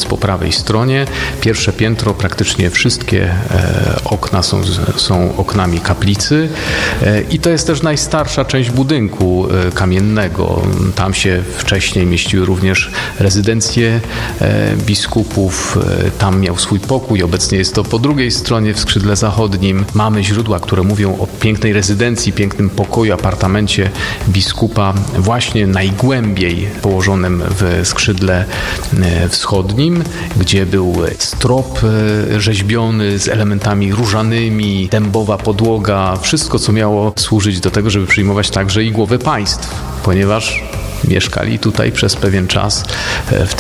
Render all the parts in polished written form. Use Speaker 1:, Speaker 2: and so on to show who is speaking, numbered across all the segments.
Speaker 1: po prawej stronie. Pierwsze piętro, praktycznie wszystkie okna są oknami kaplicy i to jest też najstarsza część budynku kamiennego. Tam się wcześniej mieściły również rezydencje biskupów. Tam miał swój pokój. Obecnie jest to po drugiej stronie, w skrzydle zachodnim. Mamy źródła, które mówią o pięknej rezydencji, pięknym pokoju, apartamencie biskupa, właśnie najgłębiej położonym w skrzydle wschodnim, gdzie był strop rzeźbiony z elementami różanymi, dębowa podłoga, wszystko, co miało służyć do tego, żeby przyjmować także i głowy państw, ponieważ mieszkali tutaj przez pewien czas w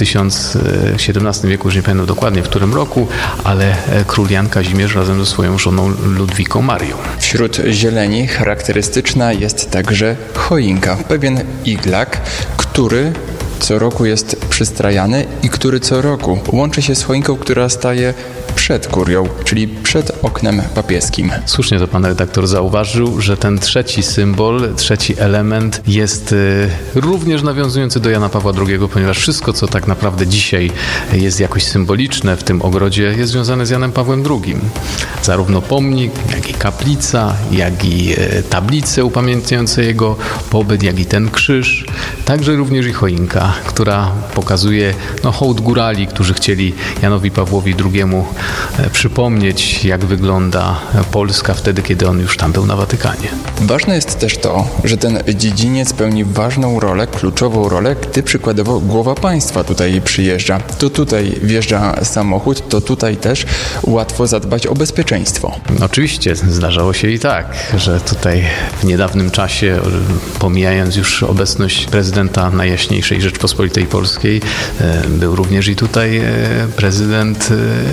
Speaker 1: XVII wieku, już nie pamiętam dokładnie w którym roku, ale król Jan Kazimierz razem ze swoją żoną Ludwiką Marią.
Speaker 2: Wśród zieleni charakterystyczna jest także choinka, pewien iglak, który co roku jest przystrajany i który co roku łączy się z choinką, która staje przed kurią, czyli przed oknem papieskim.
Speaker 1: Słusznie to pan redaktor zauważył, że ten trzeci symbol, trzeci element jest również nawiązujący do Jana Pawła II, ponieważ wszystko, co tak naprawdę dzisiaj jest jakoś symboliczne w tym ogrodzie, jest związane z Janem Pawłem II. Zarówno pomnik, jak i kaplica, jak i tablice upamiętniające jego pobyt, jak i ten krzyż, także również i choinka, która pokazuje hołd górali, którzy chcieli Janowi Pawłowi II przypomnieć, jak wygląda Polska wtedy, kiedy on już tam był na Watykanie.
Speaker 2: Ważne jest też to, że ten dziedziniec pełni ważną rolę, kluczową rolę, gdy przykładowo głowa państwa tutaj przyjeżdża. To tutaj wjeżdża samochód, to tutaj też łatwo zadbać o bezpieczeństwo.
Speaker 1: Oczywiście, zdarzało się i tak, że tutaj w niedawnym czasie, pomijając już obecność prezydenta Najjaśniejszej Rzeczpospolitej Polskiej, był również i tutaj prezydent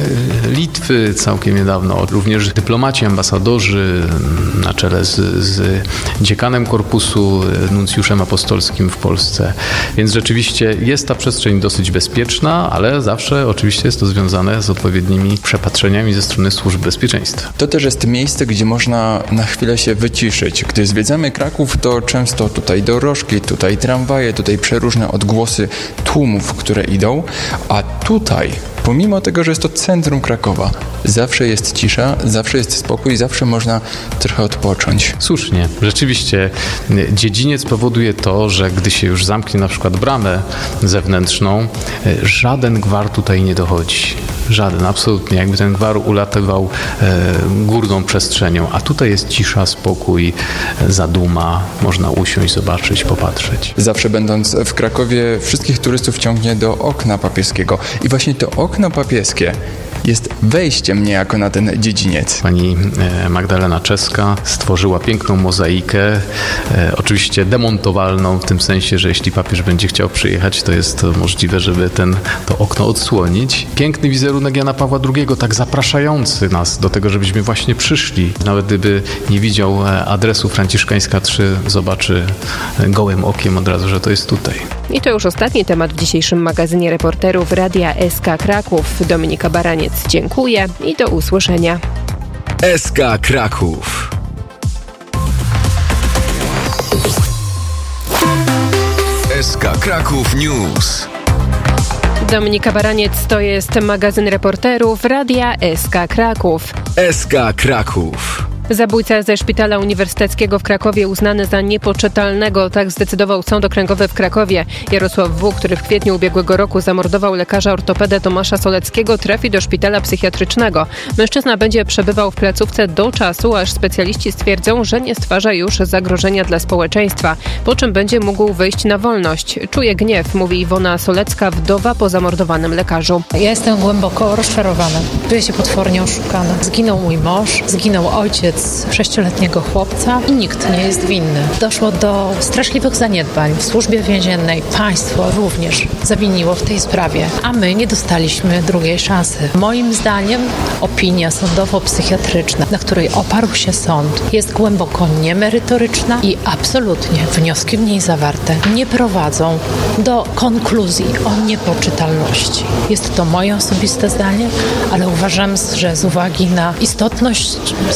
Speaker 1: Litwy całkiem niedawno, również dyplomaci, ambasadorzy na czele z dziekanem korpusu, nuncjuszem apostolskim w Polsce. Więc rzeczywiście jest ta przestrzeń dosyć bezpieczna, ale zawsze oczywiście jest to związane z odpowiednimi przepatrzeniami ze strony służb bezpieczeństwa.
Speaker 2: To też jest miejsce, gdzie można na chwilę się wyciszyć. Gdy zwiedzamy Kraków, to często tutaj dorożki, tutaj tramwaje, tutaj przeróżne odgłosy tłumów, które idą, a tutaj pomimo tego, że jest to centrum Krakowa, zawsze jest cisza, zawsze jest spokój, zawsze można trochę odpocząć.
Speaker 1: Słusznie. Rzeczywiście dziedziniec powoduje to, że gdy się już zamknie na przykład bramę zewnętrzną, żaden gwar tutaj nie dochodzi. Żaden, absolutnie. Jakby ten gwar ulatywał górną przestrzenią, a tutaj jest cisza, spokój, zaduma. Można usiąść, zobaczyć, popatrzeć.
Speaker 2: Zawsze będąc w Krakowie, wszystkich turystów ciągnie do okna papieskiego. I właśnie to okno papieskie jest wejściem niejako na ten dziedziniec.
Speaker 1: Pani Magdalena Czeska stworzyła piękną mozaikę, oczywiście demontowalną, w tym sensie, że jeśli papież będzie chciał przyjechać, to jest możliwe, żeby to okno odsłonić. Piękny wizerunek Jana Pawła II, tak zapraszający nas do tego, żebyśmy właśnie przyszli. Nawet gdyby nie widział adresu Franciszkańska 3, zobaczy gołym okiem od razu, że to jest tutaj.
Speaker 3: I to już ostatni temat w dzisiejszym magazynie reporterów Radia SK Kraków. Dominika Baraniec, dziękuję i do usłyszenia.
Speaker 4: SK Kraków. SK Kraków News.
Speaker 3: Dominika Baraniec, to jest magazyn reporterów Radia SK Kraków.
Speaker 4: SK Kraków.
Speaker 3: Zabójca ze Szpitala Uniwersyteckiego w Krakowie uznany za niepoczytalnego, tak zdecydował Sąd Okręgowy w Krakowie. Jarosław W., który w kwietniu ubiegłego roku zamordował lekarza ortopedę Tomasza Soleckiego, trafi do szpitala psychiatrycznego. Mężczyzna będzie przebywał w placówce do czasu, aż specjaliści stwierdzą, że nie stwarza już zagrożenia dla społeczeństwa, po czym będzie mógł wyjść na wolność. Czuje gniew, mówi Iwona Solecka, wdowa po zamordowanym lekarzu.
Speaker 5: Ja jestem głęboko rozczarowana. Czuję się potwornie oszukana. Zginął mój mąż, zginął ojciec 6-letniego chłopca i nikt nie jest winny. Doszło do straszliwych zaniedbań w służbie więziennej. Państwo również zawiniło w tej sprawie, a my nie dostaliśmy drugiej szansy. Moim zdaniem opinia sądowo-psychiatryczna, na której oparł się sąd, jest głęboko niemerytoryczna i absolutnie wnioski w niej zawarte nie prowadzą do konkluzji o niepoczytalności. Jest to moje osobiste zdanie, ale uważam, że z uwagi na istotność społeczną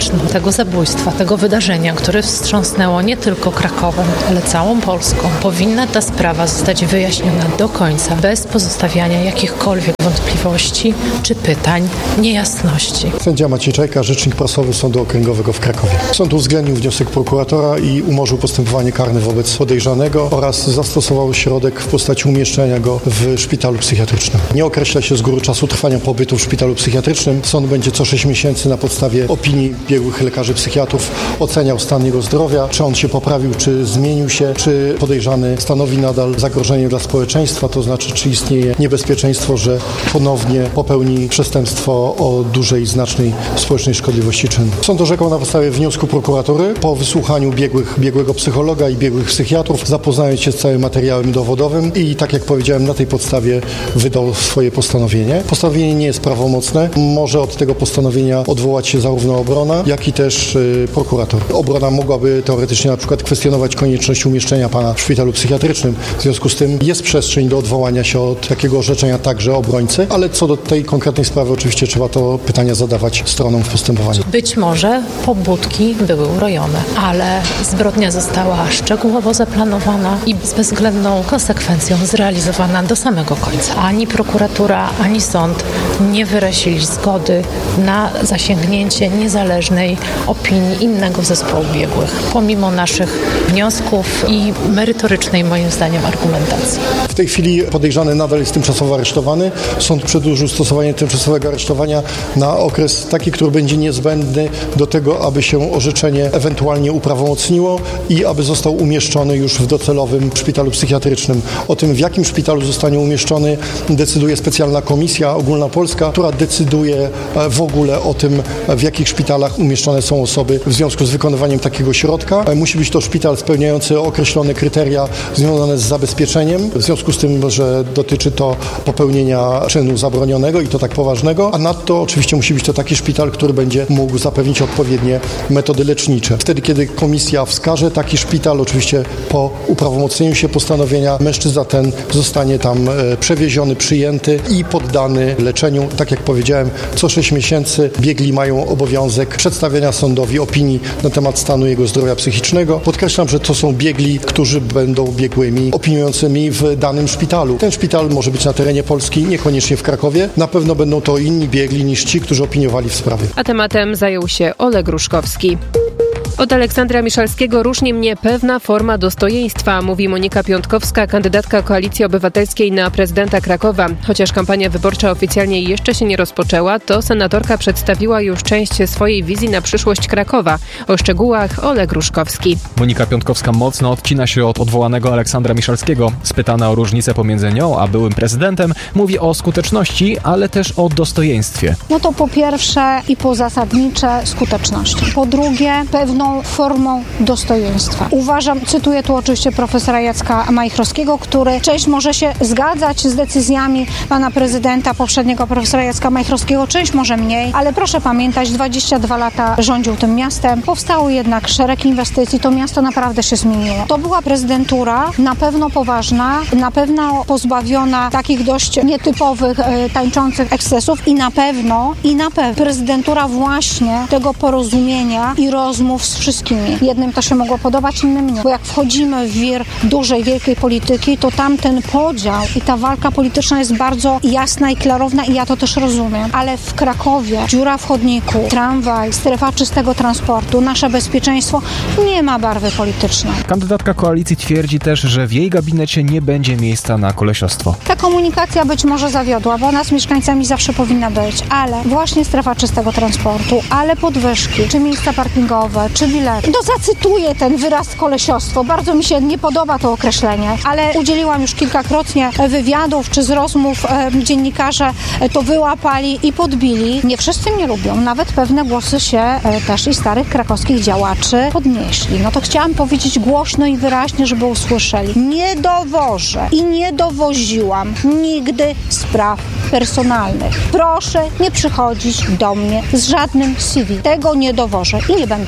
Speaker 5: tragicznym tego zabójstwa, tego wydarzenia, które wstrząsnęło nie tylko Krakowem, ale całą Polską, powinna ta sprawa zostać wyjaśniona do końca, bez pozostawiania jakichkolwiek wątpliwości czy pytań, niejasności.
Speaker 6: Sędzia Maciej Czajka, rzecznik prasowy Sądu Okręgowego w Krakowie. Sąd uwzględnił wniosek prokuratora i umorzył postępowanie karne wobec podejrzanego oraz zastosował środek w postaci umieszczenia go w szpitalu psychiatrycznym. Nie określa się z góry czasu trwania pobytu w szpitalu psychiatrycznym. Sąd będzie co 6 miesięcy na podstawie opinii biegłych lekarzy psychiatrów oceniał stan jego zdrowia, czy on się poprawił, czy zmienił się, czy podejrzany stanowi nadal zagrożenie dla społeczeństwa, to znaczy, czy istnieje niebezpieczeństwo, że ponownie popełni przestępstwo o dużej, znacznej społecznej szkodliwości czynu. Sąd orzekał na podstawie wniosku prokuratury po wysłuchaniu biegłego psychologa i biegłych psychiatrów, zapoznając się z całym materiałem dowodowym i tak jak powiedziałem, na tej podstawie wydał swoje postanowienie. Postanowienie nie jest prawomocne. Może od tego postanowienia odwołać się zarówno obrona, jak i też prokurator. Obrona mogłaby teoretycznie na przykład kwestionować konieczność umieszczenia pana w szpitalu psychiatrycznym. W związku z tym jest przestrzeń do odwołania się od takiego orzeczenia także obrońcy, ale co do tej konkretnej sprawy oczywiście trzeba to pytania zadawać stronom w postępowaniu.
Speaker 5: Być może pobudki były urojone, ale zbrodnia została szczegółowo zaplanowana i z bezwzględną konsekwencją zrealizowana do samego końca. Ani prokuratura, ani sąd nie wyrazili zgody na zasięgnięcie niezależnej opinii innego zespołu biegłych, pomimo naszych wniosków i merytorycznej, moim zdaniem, argumentacji.
Speaker 6: W tej chwili podejrzany nadal jest tymczasowo aresztowany. Sąd przedłużył stosowanie tymczasowego aresztowania na okres taki, który będzie niezbędny do tego, aby się orzeczenie ewentualnie uprawomocniło i aby został umieszczony już w docelowym szpitalu psychiatrycznym. O tym, w jakim szpitalu zostanie umieszczony, decyduje specjalna komisja ogólnopolska, która decyduje w ogóle o tym, w jakich szpitalach umieszczone są osoby w związku z wykonywaniem takiego środka. Musi być to szpital spełniający określone kryteria związane z zabezpieczeniem, w związku z tym, że dotyczy to popełnienia czynu zabronionego i to tak poważnego, a nadto oczywiście musi być to taki szpital, który będzie mógł zapewnić odpowiednie metody lecznicze. Wtedy, kiedy komisja wskaże taki szpital, oczywiście po uprawomocnieniu się postanowienia mężczyzna ten zostanie tam przewieziony, przyjęty i poddany leczeniu. Tak jak powiedziałem, co 6 miesięcy biegli mają obowiązek przedstawienia sądowi opinii na temat stanu jego zdrowia psychicznego. Podkreślam, że to są biegli, którzy będą biegłymi opiniującymi w danym szpitalu. Ten szpital może być na terenie Polski, niekoniecznie w Krakowie. Na pewno będą to inni biegli niż ci, którzy opiniowali w sprawie.
Speaker 3: A tematem zajął się Oleg Ruszkowski. Od Aleksandra Miszalskiego różni mnie pewna forma dostojeństwa, mówi Monika Piątkowska, kandydatka Koalicji Obywatelskiej na prezydenta Krakowa. Chociaż kampania wyborcza oficjalnie jeszcze się nie rozpoczęła, to senatorka przedstawiła już część swojej wizji na przyszłość Krakowa. O szczegółach Oleg Ruszkowski.
Speaker 7: Monika Piątkowska mocno odcina się od odwołanego Aleksandra Miszalskiego. Spytana o różnicę pomiędzy nią a byłym prezydentem, mówi o skuteczności, ale też o dostojeństwie.
Speaker 8: No to po pierwsze i po zasadnicze skuteczności. Po drugie pewną formą dostojeństwa. Uważam, cytuję tu oczywiście profesora Jacka Majchrowskiego, który część może się zgadzać z decyzjami pana prezydenta poprzedniego, profesora Jacka Majchrowskiego, część może mniej, ale proszę pamiętać, 22 lata rządził tym miastem. Powstało jednak szereg inwestycji, to miasto naprawdę się zmieniło. To była prezydentura na pewno poważna, na pewno pozbawiona takich dość nietypowych, tańczących ekscesów i na pewno prezydentura właśnie tego porozumienia i rozmów z wszystkimi. Jednym to się mogło podobać, innym nie. Bo jak wchodzimy w wir dużej, wielkiej polityki, to tam ten podział i ta walka polityczna jest bardzo jasna i klarowna i ja to też rozumiem. Ale w Krakowie dziura w chodniku, tramwaj, strefa czystego transportu, nasze bezpieczeństwo nie ma barwy politycznej.
Speaker 7: Kandydatka koalicji twierdzi też, że w jej gabinecie nie będzie miejsca na kolesiostwo.
Speaker 8: Ta komunikacja być może zawiodła, bo ona z mieszkańcami zawsze powinna być, ale właśnie strefa czystego transportu, ale podwyżki, czy miejsca parkingowe, czy bilety. No zacytuję ten wyraz kolesiostwo. Bardzo mi się nie podoba to określenie, ale udzieliłam już kilkakrotnie wywiadów czy z rozmów. Dziennikarze to wyłapali i podbili. Nie wszyscy mnie lubią. Nawet pewne głosy się też i starych krakowskich działaczy podnieśli. No to chciałam powiedzieć głośno i wyraźnie, żeby usłyszeli. Nie dowożę i nie dowoziłam nigdy spraw personalnych. Proszę nie przychodzić do mnie z żadnym CV. Tego nie dowożę i nie będę dowozić.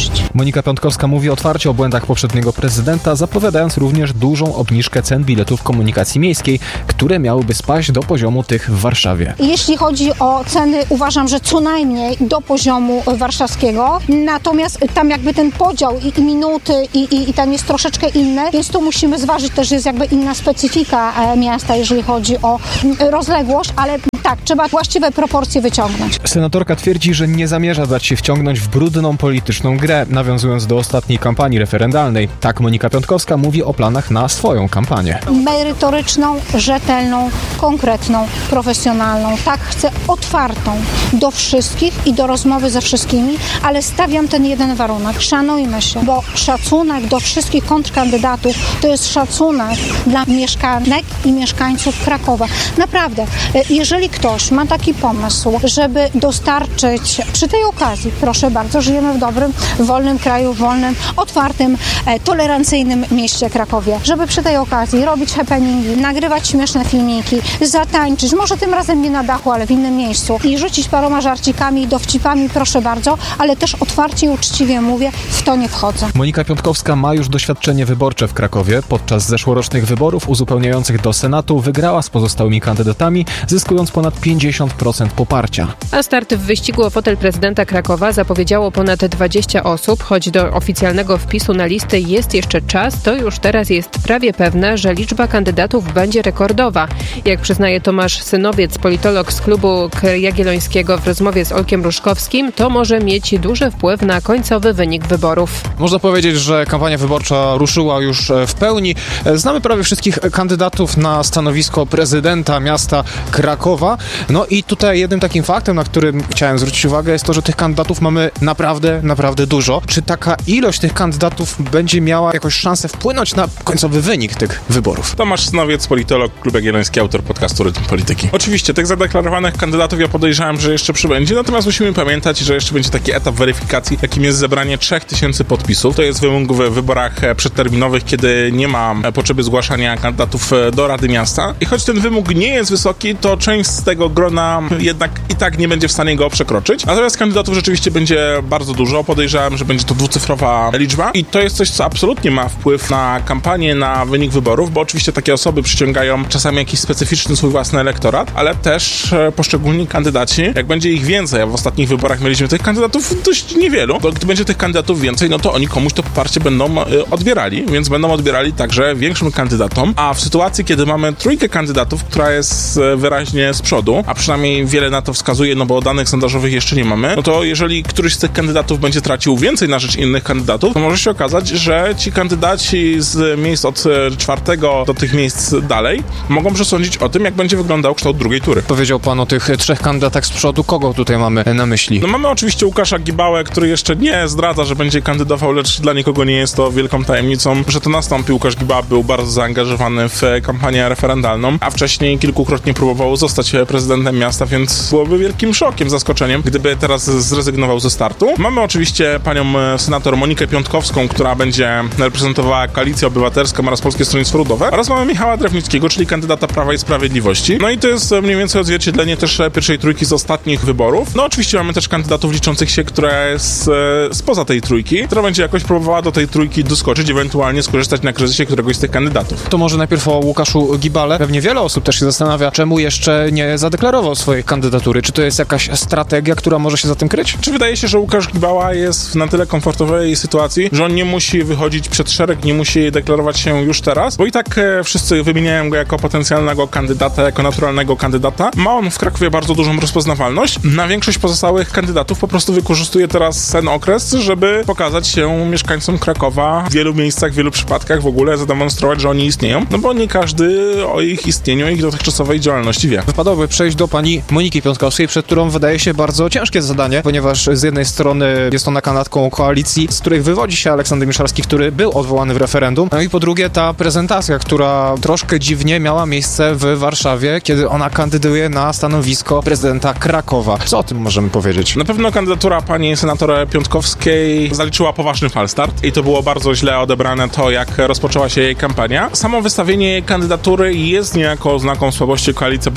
Speaker 8: skuteczności.
Speaker 7: Monika Piątkowska mówi otwarcie o błędach poprzedniego prezydenta, zapowiadając również dużą obniżkę cen biletów komunikacji miejskiej, które miałyby spaść do poziomu tych w Warszawie.
Speaker 8: Jeśli chodzi o ceny, uważam, że co najmniej do poziomu warszawskiego, natomiast tam jakby ten podział i minuty i tam jest troszeczkę inny, więc tu musimy zważyć, też jest jakby inna specyfika miasta, jeżeli chodzi o rozległość, ale tak, trzeba właściwe proporcje wyciągnąć.
Speaker 7: Senatorka twierdzi, że nie zamierza dać się wciągnąć w brudną polityczną grę, nawiązując do ostatniej kampanii referendalnej. Tak Monika Piątkowska mówi o planach na swoją kampanię.
Speaker 8: Merytoryczną, rzetelną, konkretną, profesjonalną. Tak, chcę otwartą do wszystkich i do rozmowy ze wszystkimi, ale stawiam ten jeden warunek. Szanujmy się, bo szacunek do wszystkich kontrkandydatów to jest szacunek dla mieszkanek i mieszkańców Krakowa. Naprawdę, jeżeli ktoś ma taki pomysł, żeby dostarczyć przy tej okazji, proszę bardzo, żyjemy w dobrym, wolnym kraju, wolnym, otwartym, tolerancyjnym mieście Krakowie, żeby przy tej okazji robić happeningi, nagrywać śmieszne filmiki, zatańczyć, może tym razem nie na dachu, ale w innym miejscu i rzucić paroma żarcikami, dowcipami, proszę bardzo, ale też otwarcie i uczciwie mówię, w to nie wchodzę.
Speaker 7: Monika Piątkowska ma już doświadczenie wyborcze w Krakowie. Podczas zeszłorocznych wyborów uzupełniających do Senatu wygrała z pozostałymi kandydatami, zyskując ponad 50% poparcia.
Speaker 3: A start w wyścigu o fotel prezydenta Krakowa zapowiedziało ponad 20 osób. Choć do oficjalnego wpisu na listy jest jeszcze czas, to już teraz jest prawie pewne, że liczba kandydatów będzie rekordowa. Jak przyznaje Tomasz Synowiec, politolog z Klubu Jagiellońskiego w rozmowie z Olkiem Ruszkowskim, to może mieć duży wpływ na końcowy wynik wyborów.
Speaker 9: Można powiedzieć, że kampania wyborcza ruszyła już w pełni. Znamy prawie wszystkich kandydatów na stanowisko prezydenta miasta Krakowa. No i tutaj jednym takim faktem, na którym chciałem zwrócić uwagę, jest to, że tych kandydatów mamy naprawdę dużo. Czy taka ilość tych kandydatów będzie miała jakąś szansę wpłynąć na końcowy wynik tych wyborów?
Speaker 10: Tomasz Synowiec, politolog, Klub Jagielloński, autor podcastu Rytm Polityki. Oczywiście tych zadeklarowanych kandydatów ja podejrzewam, że jeszcze przybędzie, natomiast musimy pamiętać, że jeszcze będzie taki etap weryfikacji, jakim jest zebranie 3000 podpisów. To jest wymóg w wyborach przedterminowych, kiedy nie ma potrzeby zgłaszania kandydatów do Rady Miasta. I choć ten wymóg nie jest wysoki, to część z tego grona jednak i tak nie będzie w stanie go przekroczyć. Natomiast kandydatów rzeczywiście będzie bardzo dużo. Podejrzewam, że będzie to dwucyfrowa liczba i to jest coś, co absolutnie ma wpływ na kampanię, na wynik wyborów, bo oczywiście takie osoby przyciągają czasami jakiś specyficzny swój własny elektorat, ale też poszczególni kandydaci, jak będzie ich więcej, a w ostatnich wyborach mieliśmy tych kandydatów dość niewielu, to gdy będzie tych kandydatów więcej, no to oni komuś to poparcie będą odbierali, więc będą odbierali także większym kandydatom, a w sytuacji, kiedy mamy trójkę kandydatów, która jest wyraźnie z przodu, a przynajmniej wiele na to wskazuje, no bo danych sondażowych jeszcze nie mamy, no to jeżeli któryś z tych kandydatów będzie tracił więcej na rzecz innych kandydatów, to może się okazać, że ci kandydaci z miejsc od 4 do tych miejsc dalej mogą przesądzić o tym, jak będzie wyglądał kształt drugiej tury.
Speaker 9: Powiedział pan o tych 3 kandydatach z przodu. Kogo tutaj mamy na myśli?
Speaker 10: No mamy oczywiście Łukasza Gibałę, który jeszcze nie zdradza, że będzie kandydował, lecz dla nikogo nie jest to wielką tajemnicą, że to nastąpi. Łukasz Gibała był bardzo zaangażowany w kampanię referendalną, a wcześniej kilkukrotnie próbował zostać prezydentem miasta, więc byłoby wielkim szokiem, zaskoczeniem, gdyby teraz zrezygnował ze startu. Mamy oczywiście panią senator Monikę Piątkowską, która będzie reprezentowała Koalicję Obywatelską oraz Polskie Stronnictwo Ludowe, oraz mamy Michała Drewnickiego, czyli kandydata Prawa i Sprawiedliwości. No i to jest mniej więcej odzwierciedlenie też pierwszej trójki z ostatnich wyborów. No oczywiście mamy też kandydatów liczących się, która jest spoza tej trójki, która będzie jakoś próbowała do tej trójki doskoczyć, ewentualnie skorzystać na kryzysie któregoś z tych kandydatów.
Speaker 9: To może najpierw o Łukaszu Gibale. Pewnie wiele osób też się zastanawia, czemu jeszcze nie zadeklarował swojej kandydatury. Czy to jest jakaś strategia, która może się za tym kryć?
Speaker 10: Czy wydaje się, że Łukasz Gibała jest w na tyle komfortowej sytuacji, że on nie musi wychodzić przed szereg, nie musi deklarować się już teraz, bo i tak wszyscy wymieniają go jako potencjalnego kandydata, jako naturalnego kandydata. Ma on w Krakowie bardzo dużą rozpoznawalność. Na większość pozostałych kandydatów po prostu wykorzystuje teraz ten okres, żeby pokazać się mieszkańcom Krakowa w wielu miejscach, w wielu przypadkach w ogóle zademonstrować, że oni istnieją, no bo nie każdy o ich istnieniu, ich dotychczasowej działalności wie.
Speaker 9: Wypadałoby przejść do pani Moniki Piątkowskiej, przed którą wydaje się bardzo ciężkie zadanie, ponieważ z jednej strony jest ona kandydatką koalicji, z której wywodzi się Aleksander Miszalski, który był odwołany w referendum, no i po drugie ta prezentacja, która troszkę dziwnie miała miejsce w Warszawie, kiedy ona kandyduje na stanowisko prezydenta Krakowa. Co o tym możemy powiedzieć?
Speaker 10: Na pewno kandydatura pani senator Piątkowskiej zaliczyła poważny falstart i to było bardzo źle odebrane to, jak rozpoczęła się jej kampania. Samo wystawienie jej kandydatury jest niejako oznaką słabości Koalicji Obywatelskiej,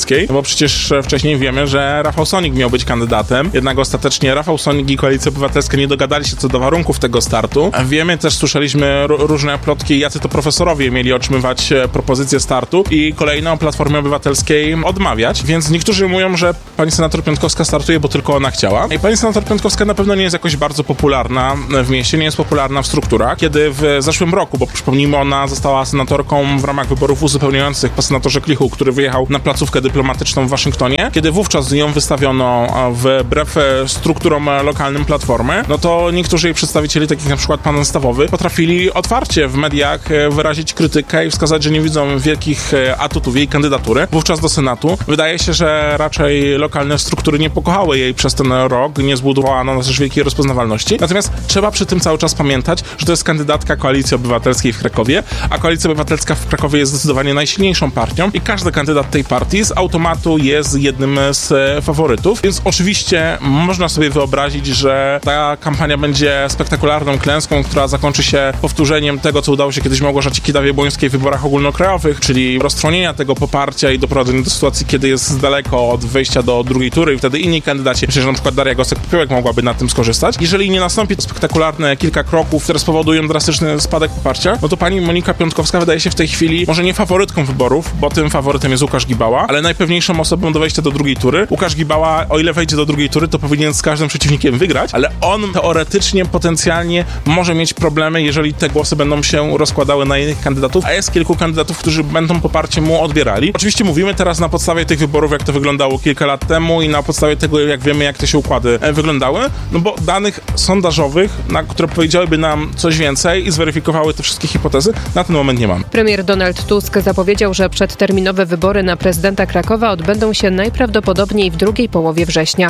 Speaker 10: Obywatelskiej, bo przecież wcześniej wiemy, że Rafał Sonik miał być kandydatem, jednak ostatecznie Rafał Sonik i Koalicja Obywatelska nie dogadali się co do warunków tego startu. Wiemy, też słyszeliśmy różne plotki, jacy to profesorowie mieli otrzymywać propozycję startu i kolejno o Platformie Obywatelskiej odmawiać, więc niektórzy mówią, że pani senator Piontkowska startuje, bo tylko ona chciała. I pani senator Piontkowska na pewno nie jest jakoś bardzo popularna w mieście, nie jest popularna w strukturach. Kiedy w zeszłym roku, bo przypomnijmy, ona została senatorką w ramach wyborów uzupełniających po senatorze Klichu, który wyjechał na placówkę dyplomatyczną w Waszyngtonie, kiedy wówczas ją wystawiono wbrew strukturom lokalnym Platformy, no to niektórzy jej przedstawicieli, takich na przykład pan Stawowy, potrafili otwarcie w mediach wyrazić krytykę i wskazać, że nie widzą wielkich atutów jej kandydatury wówczas do Senatu. Wydaje się, że raczej lokalne struktury nie pokochały jej przez ten rok, nie zbudowano na też wielkiej rozpoznawalności. Natomiast trzeba przy tym cały czas pamiętać, że to jest kandydatka Koalicji Obywatelskiej w Krakowie, a Koalicja Obywatelska w Krakowie jest zdecydowanie najsilniejszą partią i każdy kandydat tej partii z automatu jest jednym z faworytów, więc oczywiście można sobie wyobrazić, że ta kampania będzie spektakularną klęską, która zakończy się powtórzeniem tego, co udało się kiedyś Małgorzacie Kidawie-Błońskiej w wyborach ogólnokrajowych, czyli roztrwonienia tego poparcia i doprowadzenia do sytuacji, kiedy jest daleko od wejścia do drugiej tury i wtedy inni kandydaci, myślę, że na przykład Daria Gosek-Popiołek mogłaby na tym skorzystać. Jeżeli nie nastąpi spektakularne kilka kroków, które spowodują drastyczny spadek poparcia, no to pani Monika Piontkowska wydaje się w tej chwili może nie faworytką wyborów, bo tym faworytem jest Łukasz Gibała, ale najpewniejszą osobą do wejścia do drugiej tury. Łukasz Gibała, o ile wejdzie do drugiej tury, to powinien z każdym przeciwnikiem wygrać, ale on teoretycznie, potencjalnie może mieć problemy, jeżeli te głosy będą się rozkładały na innych kandydatów, a jest kilku kandydatów, którzy będą poparcie mu odbierali. Oczywiście mówimy teraz na podstawie tych wyborów, jak to wyglądało kilka lat temu i na podstawie tego, jak wiemy, jak te się układy wyglądały, no bo danych sondażowych, które powiedziałyby nam coś więcej i zweryfikowały te wszystkie hipotezy, na ten moment nie mamy.
Speaker 3: Premier Donald Tusk zapowiedział, że przedterminowe wybory na prezydenta Krakowa odbędą się najprawdopodobniej w drugiej połowie września.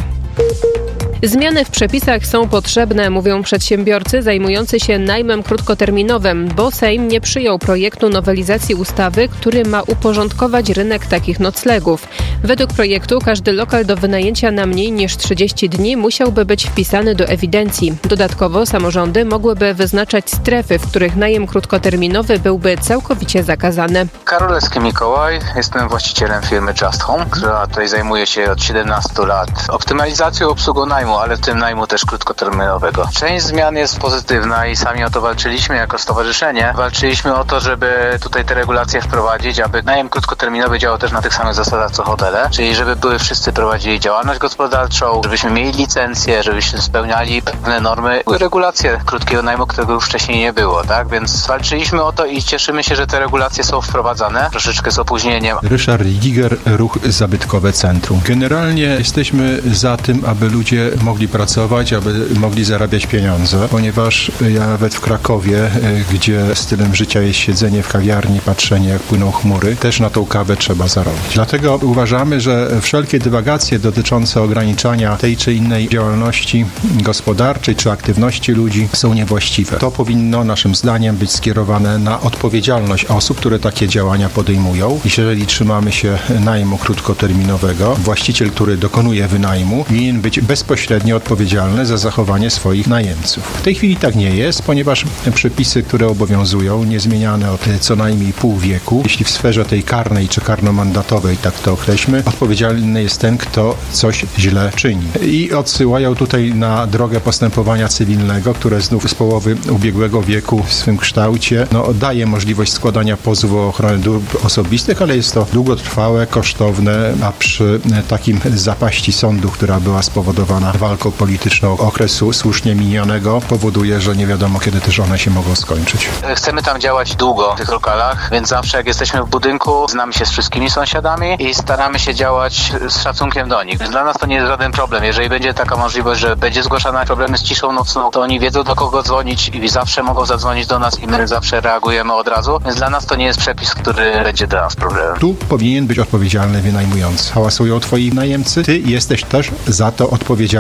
Speaker 3: Zmiany w przepisach są potrzebne, mówią przedsiębiorcy zajmujący się najmem krótkoterminowym, bo Sejm nie przyjął projektu nowelizacji ustawy, który ma uporządkować rynek takich noclegów. Według projektu każdy lokal do wynajęcia na mniej niż 30 dni musiałby być wpisany do ewidencji. Dodatkowo samorządy mogłyby wyznaczać strefy, w których najem krótkoterminowy byłby całkowicie zakazany.
Speaker 11: Karolewski Mikołaj, jestem właścicielem firmy Just Home, która tutaj zajmuje się od 17 lat optymalizacją obsługą najmu, ale w tym najmu też krótkoterminowego. Część zmian jest pozytywna i sami o to walczyliśmy jako stowarzyszenie. Walczyliśmy o to, żeby tutaj te regulacje wprowadzić, aby najem krótkoterminowy działał też na tych samych zasadach co hotele, czyli żeby wszyscy prowadzili działalność gospodarczą, żebyśmy mieli licencję, żebyśmy spełniali pewne normy, regulacje krótkiego najmu, którego już wcześniej nie było, tak? Więc walczyliśmy o to i cieszymy się, że te regulacje są wprowadzane, troszeczkę z opóźnieniem.
Speaker 12: Ryszard Giger, Ruch Zabytkowe Centrum. Generalnie jesteśmy za tym, aby ludzie mogli pracować, aby mogli zarabiać pieniądze, ponieważ ja nawet w Krakowie, gdzie stylem życia jest siedzenie w kawiarni, patrzenie jak płyną chmury, też na tą kawę trzeba zarobić. Dlatego uważamy, że wszelkie dywagacje dotyczące ograniczania tej czy innej działalności gospodarczej czy aktywności ludzi są niewłaściwe. To powinno naszym zdaniem być skierowane na odpowiedzialność osób, które takie działania podejmują. Jeżeli trzymamy się najmu krótkoterminowego, właściciel, który dokonuje wynajmu, powinien być bezpośrednio odpowiedzialny za zachowanie swoich najemców. W tej chwili tak nie jest, ponieważ przepisy, które obowiązują, niezmieniane od co najmniej pół wieku, jeśli w sferze tej karnej czy karnomandatowej, tak to określmy, odpowiedzialny jest ten, kto coś źle czyni. I odsyłają tutaj na drogę postępowania cywilnego, które znów z połowy ubiegłego wieku w swym kształcie daje możliwość składania pozwu o ochronę dóbr osobistych, ale jest to długotrwałe, kosztowne, a przy takim zapaści sądu, która była spowodowana walką polityczną okresu słusznie minionego, powoduje, że nie wiadomo, kiedy też one się mogą skończyć.
Speaker 11: Chcemy tam działać długo w tych lokalach, więc zawsze jak jesteśmy w budynku, znamy się z wszystkimi sąsiadami i staramy się działać z szacunkiem do nich. Więc dla nas to nie jest żaden problem. Jeżeli będzie taka możliwość, że będzie zgłaszana problemy z ciszą nocną, to oni wiedzą, do kogo dzwonić i zawsze mogą zadzwonić do nas i my zawsze reagujemy od razu. Więc dla nas to nie jest przepis, który będzie dla nas problemem.
Speaker 12: Tu powinien być odpowiedzialny wynajmujący. Hałasują twoi najemcy, ty jesteś też za to odpowiedzialny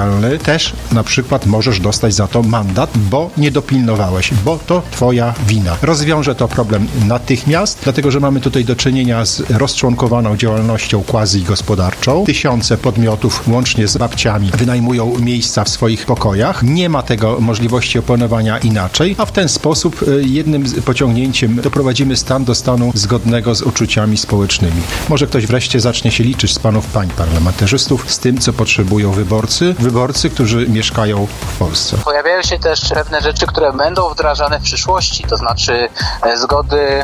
Speaker 12: odpowiedzialny, też na przykład możesz dostać za to mandat, bo nie dopilnowałeś, bo to twoja wina. Rozwiąże to problem natychmiast, dlatego że mamy tutaj do czynienia z rozczłonkowaną działalnością quasi-gospodarczą. Tysiące podmiotów, łącznie z babciami, wynajmują miejsca w swoich pokojach. Nie ma tego możliwości opanowania inaczej, a w ten sposób jednym pociągnięciem doprowadzimy stan do stanu zgodnego z uczuciami społecznymi. Może ktoś wreszcie zacznie się liczyć z panów, pań parlamentarzystów z tym, co potrzebują wyborcy, którzy mieszkają w Polsce.
Speaker 11: Pojawiają się też pewne rzeczy, które będą wdrażane w przyszłości, to znaczy zgody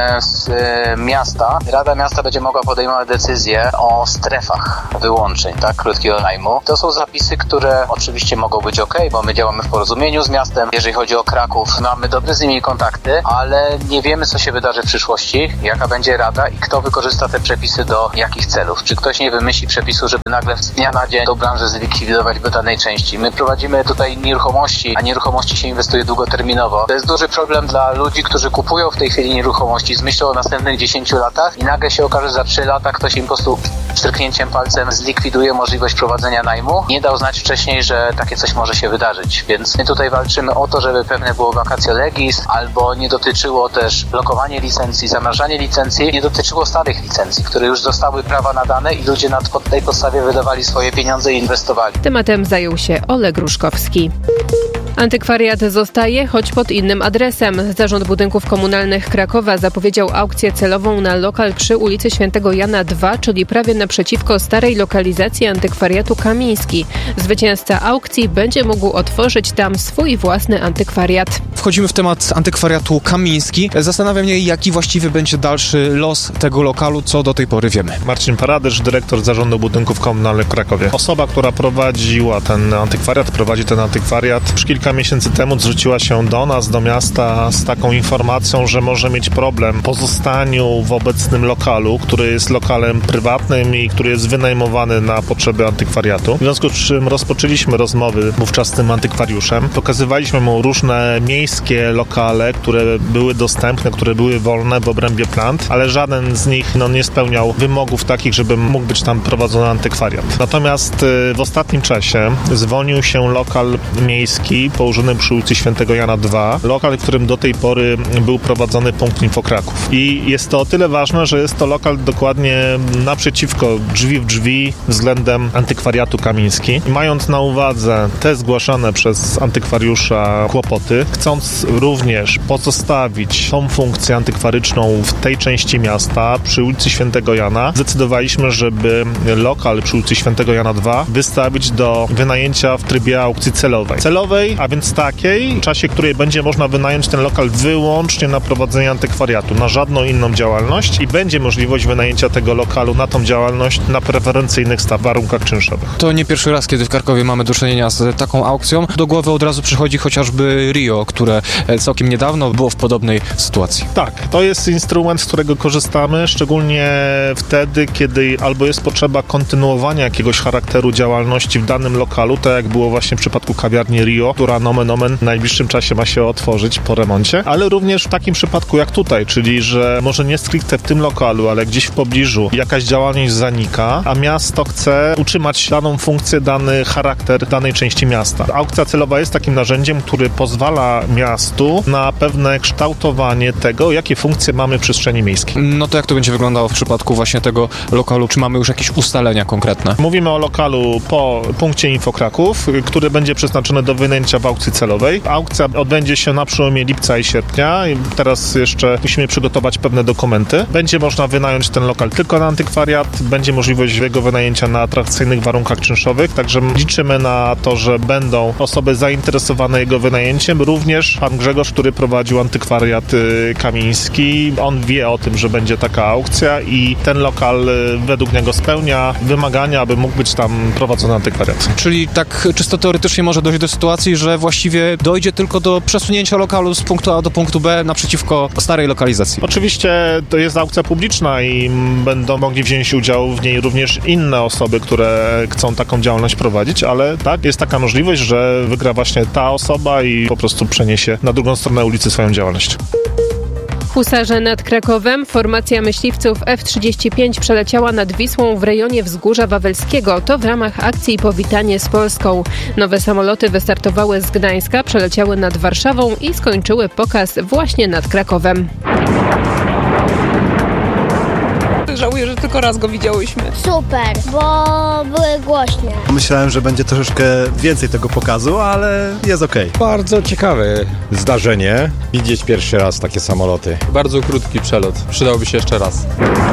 Speaker 11: z miasta. Rada Miasta będzie mogła podejmować decyzje o strefach wyłączeń, tak, krótkiego najmu. To są zapisy, które oczywiście mogą być bo my działamy w porozumieniu z miastem. Jeżeli chodzi o Kraków, mamy dobre z nimi kontakty, ale nie wiemy, co się wydarzy w przyszłości, jaka będzie rada i kto wykorzysta te przepisy do jakich celów. Czy ktoś nie wymyśli przepisu, żeby nagle z dnia na dzień tą branżę zlikwidować w danej części. My prowadzimy tutaj nieruchomości, a nieruchomości się inwestuje długoterminowo. To jest duży problem dla ludzi, którzy kupują w tej chwili nieruchomości z myślą o następnych 10 latach i nagle się okaże, że za 3 lata ktoś im po prostu stryknięciem palcem zlikwiduje możliwość prowadzenia najmu. Nie dał znać wcześniej, że takie coś może się wydarzyć, więc my tutaj walczymy o to, żeby pewne było vacatio legis, albo nie dotyczyło też blokowanie licencji, zamrażanie licencji, nie dotyczyło starych licencji, które już zostały prawa nadane i ludzie na tej podstawie wydawali swoje pieniądze i inwestowali.
Speaker 3: Tematem zajął się Oleg Gruszkowski. Antykwariat zostaje, choć pod innym adresem. Zarząd Budynków Komunalnych Krakowa zapowiedział aukcję celową na lokal przy ulicy Świętego Jana 2, czyli prawie naprzeciwko starej lokalizacji antykwariatu Kamiński. Zwycięzca aukcji będzie mógł otworzyć tam swój własny antykwariat.
Speaker 9: Wchodzimy w temat antykwariatu Kamiński. Zastanawia mnie, jaki właściwie będzie dalszy los tego lokalu, co do tej pory wiemy.
Speaker 13: Marcin Paradysz, dyrektor Zarządu Budynków Komunalnych w Krakowie. Osoba, która prowadzi ten antykwariat, już kilka miesięcy temu zwróciła się do nas, do miasta z taką informacją, że może mieć problem po zostaniu w obecnym lokalu, który jest lokalem prywatnym i który jest wynajmowany na potrzeby antykwariatu. W związku z czym rozpoczęliśmy rozmowy wówczas z tym antykwariuszem. Pokazywaliśmy mu różne miejskie lokale, które były dostępne, które były wolne w obrębie plant, ale żaden z nich nie spełniał wymogów takich, żeby mógł być tam prowadzony antykwariat. Natomiast w ostatnim czasie zwolnił się lokal miejski położony przy ulicy Świętego Jana 2, lokal, w którym do tej pory był prowadzony punkt Info Kraków. I jest to o tyle ważne, że jest to lokal dokładnie naprzeciwko, drzwi w drzwi względem antykwariatu Kamiński. I mając na uwadze te zgłaszane przez antykwariusza kłopoty, chcąc również pozostawić tą funkcję antykwaryczną w tej części miasta przy ulicy Świętego Jana, zdecydowaliśmy, żeby lokal przy ulicy Świętego Jana 2 wystawić do wynajęcia w trybie aukcji celowej, a więc takiej, w czasie której będzie można wynająć ten lokal wyłącznie na prowadzenie antykwariatu, na żadną inną działalność i będzie możliwość wynajęcia tego lokalu na tą działalność na preferencyjnych warunkach czynszowych.
Speaker 9: To nie pierwszy raz, kiedy w Krakowie mamy do czynienia z taką aukcją. Do głowy od razu przychodzi chociażby Rio, które całkiem niedawno było w podobnej sytuacji.
Speaker 13: Tak, to jest instrument, z którego korzystamy, szczególnie wtedy, kiedy albo jest potrzeba kontynuowania jakiegoś charakteru działalności w danym lokalu, tak jak było właśnie w przypadku kawiarni Rio, która nomen omen w najbliższym czasie ma się otworzyć po remoncie, ale również w takim przypadku jak tutaj, czyli że może nie stricte w tym lokalu, ale gdzieś w pobliżu jakaś działalność zanika, a miasto chce utrzymać daną funkcję, dany charakter danej części miasta. Aukcja celowa jest takim narzędziem, który pozwala miastu na pewne kształtowanie tego, jakie funkcje mamy w przestrzeni miejskiej.
Speaker 9: No to jak to będzie wyglądało w przypadku właśnie tego lokalu? Czy mamy już jakieś ustalenia konkretne?
Speaker 13: Mówimy o lokalu po punkcie Info Kraków, który będzie przeznaczony do wynajęcia w aukcji celowej. Aukcja odbędzie się na przełomie lipca i sierpnia. Teraz jeszcze musimy przygotować pewne dokumenty. Będzie można wynająć ten lokal tylko na antykwariat, będzie możliwość jego wynajęcia na atrakcyjnych warunkach czynszowych, także liczymy na to, że będą osoby zainteresowane jego wynajęciem. Również pan Grzegorz, który prowadził antykwariat Kamiński, on wie o tym, że będzie taka aukcja i ten lokal według niego spełnia wymagania, aby mógł być tam prowadzony antykwariat.
Speaker 9: Czyli tak czysto teoretycznie może dojść do sytuacji, że właściwie dojdzie tylko do przesunięcia lokalu z punktu A do punktu B naprzeciwko starej lokalizacji.
Speaker 13: Oczywiście to jest aukcja publiczna i będą mogli wziąć udział w niej również inne osoby, które chcą taką działalność prowadzić, ale tak, jest taka możliwość, że wygra właśnie ta osoba i po prostu przeniesie na drugą stronę ulicy swoją działalność.
Speaker 3: Husarze nad Krakowem. Formacja myśliwców F-35 przeleciała nad Wisłą w rejonie Wzgórza Wawelskiego. To w ramach akcji Powitanie z Polską. Nowe samoloty wystartowały z Gdańska, przeleciały nad Warszawą i skończyły pokaz właśnie nad Krakowem.
Speaker 14: Żałuję, że tylko raz go widziałyśmy.
Speaker 15: Super, bo były głośne.
Speaker 16: Myślałem, że będzie troszeczkę więcej tego pokazu, ale jest okej.
Speaker 17: Bardzo ciekawe zdarzenie. Widzieć pierwszy raz takie samoloty.
Speaker 18: Bardzo krótki przelot. Przydałby się jeszcze raz.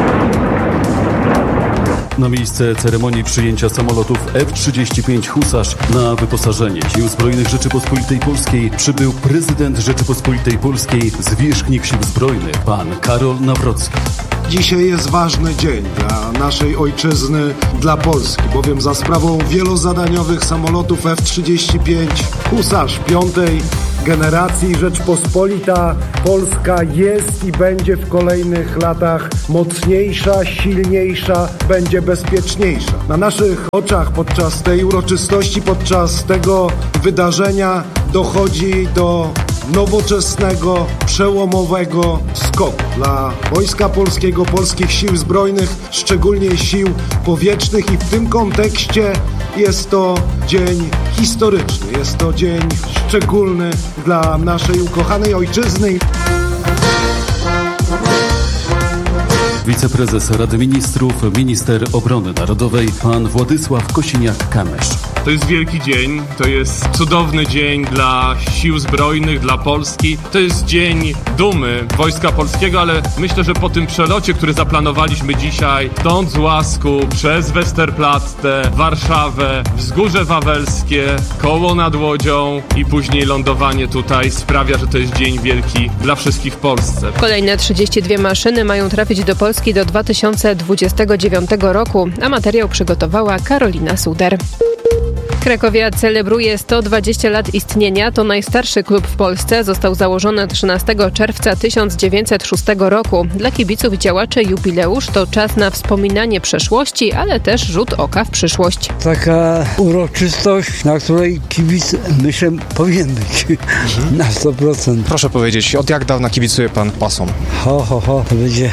Speaker 19: Na miejsce ceremonii przyjęcia samolotów F-35 Husarz na wyposażenie Sił Zbrojnych Rzeczypospolitej Polskiej przybył prezydent Rzeczypospolitej Polskiej, zwierzchnik Sił Zbrojnych, pan Karol Nawrocki.
Speaker 20: Dzisiaj jest ważny dzień dla naszej ojczyzny, dla Polski, bowiem za sprawą wielozadaniowych samolotów F-35 Husarz 5. generacji Rzeczpospolita Polska jest i będzie w kolejnych latach mocniejsza, silniejsza, będzie bezpieczniejsza. Na naszych oczach podczas tej uroczystości, podczas tego wydarzenia dochodzi do nowoczesnego, przełomowego skoku dla Wojska Polskiego, polskich Sił Zbrojnych, szczególnie Sił Powietrznych i w tym kontekście jest to dzień historyczny, jest to dzień szczególny dla naszej ukochanej ojczyzny.
Speaker 19: Wiceprezes Rady Ministrów, minister obrony narodowej, pan Władysław Kosiniak-Kamysz.
Speaker 21: To jest wielki dzień, to jest cudowny dzień dla Sił Zbrojnych, dla Polski. To jest dzień dumy Wojska Polskiego, ale myślę, że po tym przelocie, który zaplanowaliśmy dzisiaj, stąd z Łasku, przez Westerplatte, Warszawę, Wzgórze Wawelskie, Koło nad Łodzią i później lądowanie tutaj sprawia, że to jest dzień wielki dla wszystkich w Polsce.
Speaker 3: Kolejne 32 maszyny mają trafić do Polski do 2029 roku, a materiał przygotowała Karolina Suder. Krakowia celebruje 120 lat istnienia. To najstarszy klub w Polsce. Został założony 13 czerwca 1906 roku. Dla kibiców i działaczy jubileusz to czas na wspominanie przeszłości, ale też rzut oka w przyszłość.
Speaker 22: Taka uroczystość, na której kibic, myślę, powinien być na 100%.
Speaker 9: Proszę powiedzieć, od jak dawna kibicuje pan pasom?
Speaker 22: To będzie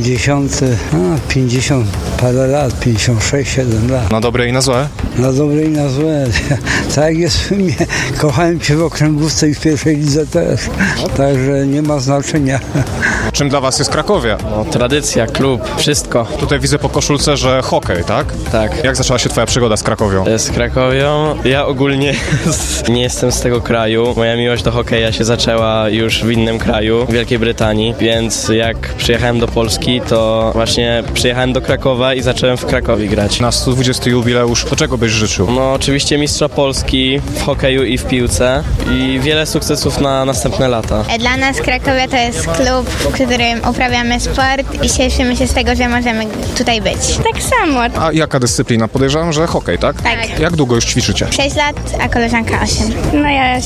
Speaker 22: 50 parę lat, 56, 7 lat.
Speaker 9: Na dobre i na złe?
Speaker 22: Na dobre i na złe. Tak jak jest w filmie. Kochałem cię w okręgówce i w pierwszej lidze też. Także nie ma znaczenia.
Speaker 9: Czym dla was jest Krakowia?
Speaker 23: Tradycja, klub, wszystko.
Speaker 9: Tutaj widzę po koszulce, że hokej, tak?
Speaker 23: Tak.
Speaker 9: Jak zaczęła się twoja przygoda z Krakowią?
Speaker 23: Z Krakowią? Ja ogólnie nie jestem z tego kraju. Moja miłość do hokeja się zaczęła już w innym kraju, w Wielkiej Brytanii, więc jak przyjechałem do Polski, to właśnie przyjechałem do Krakowa i zacząłem w Krakowie grać.
Speaker 9: Na 120 jubileusz, to czego byś życzył?
Speaker 23: No oczywiście mistrza Polski w hokeju i w piłce i wiele sukcesów na następne lata.
Speaker 15: Dla nas Krakowia to jest klub, w którym uprawiamy sport i cieszymy się z tego, że możemy tutaj być. Tak samo.
Speaker 9: A jaka dyscyplina? Podejrzewam, że hokej, tak?
Speaker 15: Tak.
Speaker 9: Jak długo już ćwiczycie?
Speaker 15: 6 lat, a koleżanka 8.
Speaker 24: No ja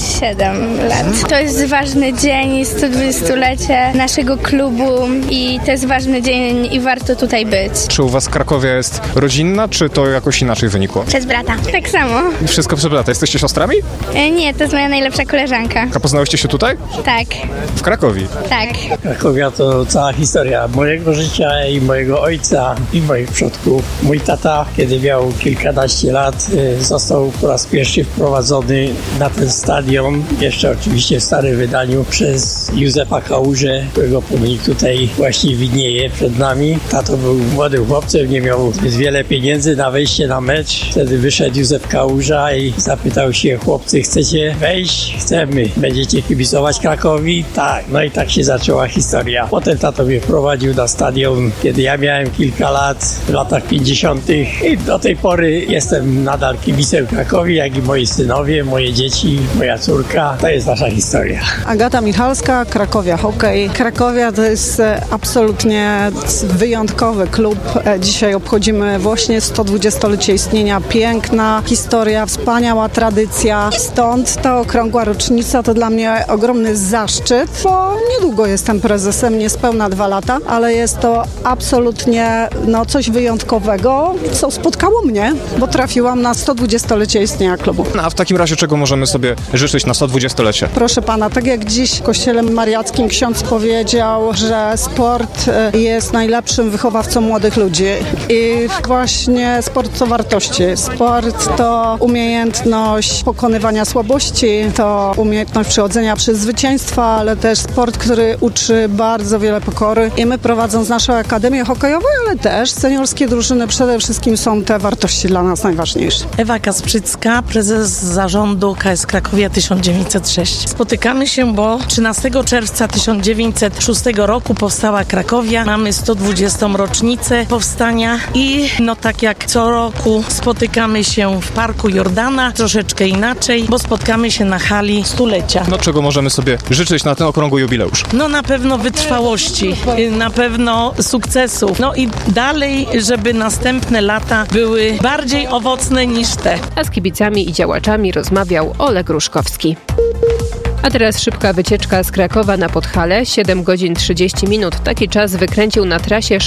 Speaker 24: 7 lat. To jest ważny dzień, 120-lecie naszego klubu i to jest ważny dzień i warto tutaj być.
Speaker 9: Czy u was Krakowia jest rodzinna, czy to jakoś inaczej wynikło?
Speaker 15: Przez brata.
Speaker 24: Tak samo.
Speaker 9: Wszystko przez brata. Jesteście siostrami?
Speaker 24: Nie, to jest moja najlepsza koleżanka.
Speaker 9: A poznałyście się tutaj?
Speaker 24: Tak.
Speaker 9: W Krakowie?
Speaker 24: Tak.
Speaker 25: Krakowia to cała historia mojego życia i mojego ojca i moich przodków. Mój tata, kiedy miał kilkanaście lat, został po raz pierwszy wprowadzony na ten stadion, jeszcze oczywiście w starym wydaniu, przez Józefa Kałużę, którego pomnik tutaj właśnie widnieje przed nami. Tato był młodym chłopcem, nie miał zbyt wiele pieniędzy na wejście na mecz. Wtedy wyszedł Józef Kałuża i zapytał się: chłopcy, chcecie wejść? Chcemy. Będziecie kibicować Krakowi? Tak. No i tak się zaczęła historia. Potem tato mnie wprowadził na stadion, kiedy ja miałem kilka lat, w latach 50. i do tej pory jestem nadal kibicem Krakowi, jak i moi synowie, moje dzieci, moja córka. To jest nasza historia.
Speaker 26: Agata Michalska, Krakowia Hokej. Krakowia to jest absolutnie wyjątkowy klub. Dzisiaj obchodzimy właśnie 120-lecie istnienia. Piękna historia historia, wspaniała tradycja. Stąd ta okrągła rocznica to dla mnie ogromny zaszczyt, bo niedługo jestem prezesem, niespełna 2 lata, ale jest to absolutnie coś wyjątkowego, co spotkało mnie, bo trafiłam na 120-lecie istnienia klubu.
Speaker 9: No, a w takim razie czego możemy sobie życzyć na 120-lecie?
Speaker 26: Proszę pana, tak jak dziś w kościele mariackim ksiądz powiedział, że sport jest najlepszym wychowawcą młodych ludzi i właśnie sport to wartości. Sport to umiejętność pokonywania słabości, to umiejętność przechodzenia przez zwycięstwa, ale też sport, który uczy bardzo wiele pokory i my prowadząc naszą akademię hokejową, ale też seniorskie drużyny, przede wszystkim są te wartości dla nas najważniejsze.
Speaker 1: Ewa Kasprzycka, prezes zarządu KS Krakowia 1906. Spotykamy się, bo 13 czerwca 1906 roku powstała Krakowia. Mamy 120. rocznicę powstania i tak jak co roku spotykamy się w Parku Jordana, troszeczkę inaczej, bo spotkamy się na hali stulecia.
Speaker 9: Czego możemy sobie życzyć na ten okrągły jubileusz?
Speaker 1: Na pewno wytrwałości, na pewno sukcesów, i dalej, żeby następne lata były bardziej owocne niż te.
Speaker 3: A z kibicami i działaczami rozmawiał Oleg Ruszkowski. A teraz szybka wycieczka z Krakowa na Podhale, 7 godzin 30 minut. Taki czas wykręcił na trasie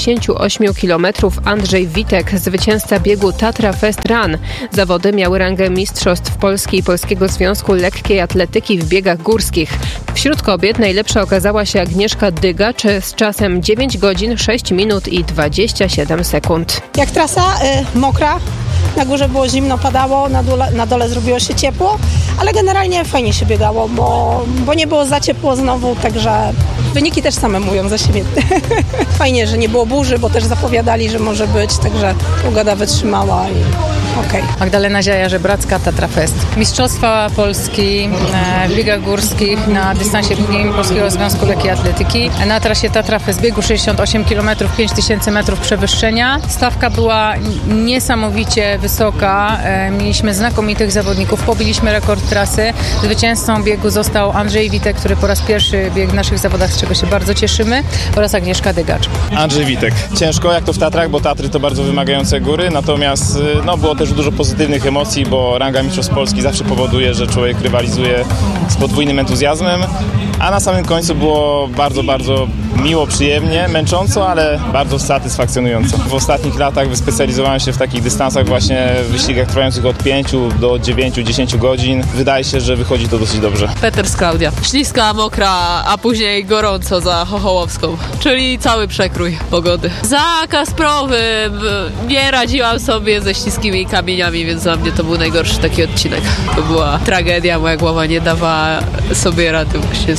Speaker 3: 68 km Andrzej Witek, zwycięzca biegu Tatra Fest Run. Zawody miały rangę mistrzostw Polski i Polskiego Związku Lekkiej Atletyki w biegach górskich. Wśród kobiet najlepsza okazała się Agnieszka Dygacz z czasem 9 godzin 6 minut i 27 sekund.
Speaker 2: Jak trasa mokra, na górze było zimno, padało, na dole zrobiło się ciepło, ale generalnie fajnie się biegało, bo nie było za ciepło znowu, także wyniki też same mówią za siebie. Fajnie, że nie było burzy, bo też zapowiadali, że może być, także pogoda wytrzymała i okej.
Speaker 4: Magdalena Ziaja-Żebracka, Tatra Fest. Mistrzostwa Polski w biegach górskich na dystansie długim Polskiego Związku Lekkiej Atletyki. Na trasie Tatra Fest biegu 68 km, 5000 metrów przewyższenia. Stawka była niesamowicie wysoka. Mieliśmy znakomitych zawodników. Pobiliśmy rekord trasy. Zwycięzcą biegu został Andrzej Witek, który po raz pierwszy biegł w naszych zawodach, z czego się bardzo cieszymy, oraz Agnieszka Dygacz.
Speaker 5: Andrzej Witek. Ciężko jak to w Tatrach, bo Tatry to bardzo wymagające góry, natomiast było też dużo pozytywnych emocji, bo ranga Mistrzostw Polski zawsze powoduje, że człowiek rywalizuje z podwójnym entuzjazmem, a na samym końcu było bardzo, bardzo miło, przyjemnie, męcząco, ale bardzo satysfakcjonująco. W ostatnich latach wyspecjalizowałem się w takich dystansach właśnie w wyścigach trwających od 5 do 9-10 godzin. Wydaje się, że wychodzi to dosyć dobrze.
Speaker 6: Peters Klaudia. Śliska, mokra, a później gorąco za Chochołowską, czyli cały przekrój pogody. Za Kasprowym nie radziłam sobie ze śliskimi kamieniami, więc dla mnie to był najgorszy taki odcinek. To była tragedia, moja głowa nie dawała sobie rady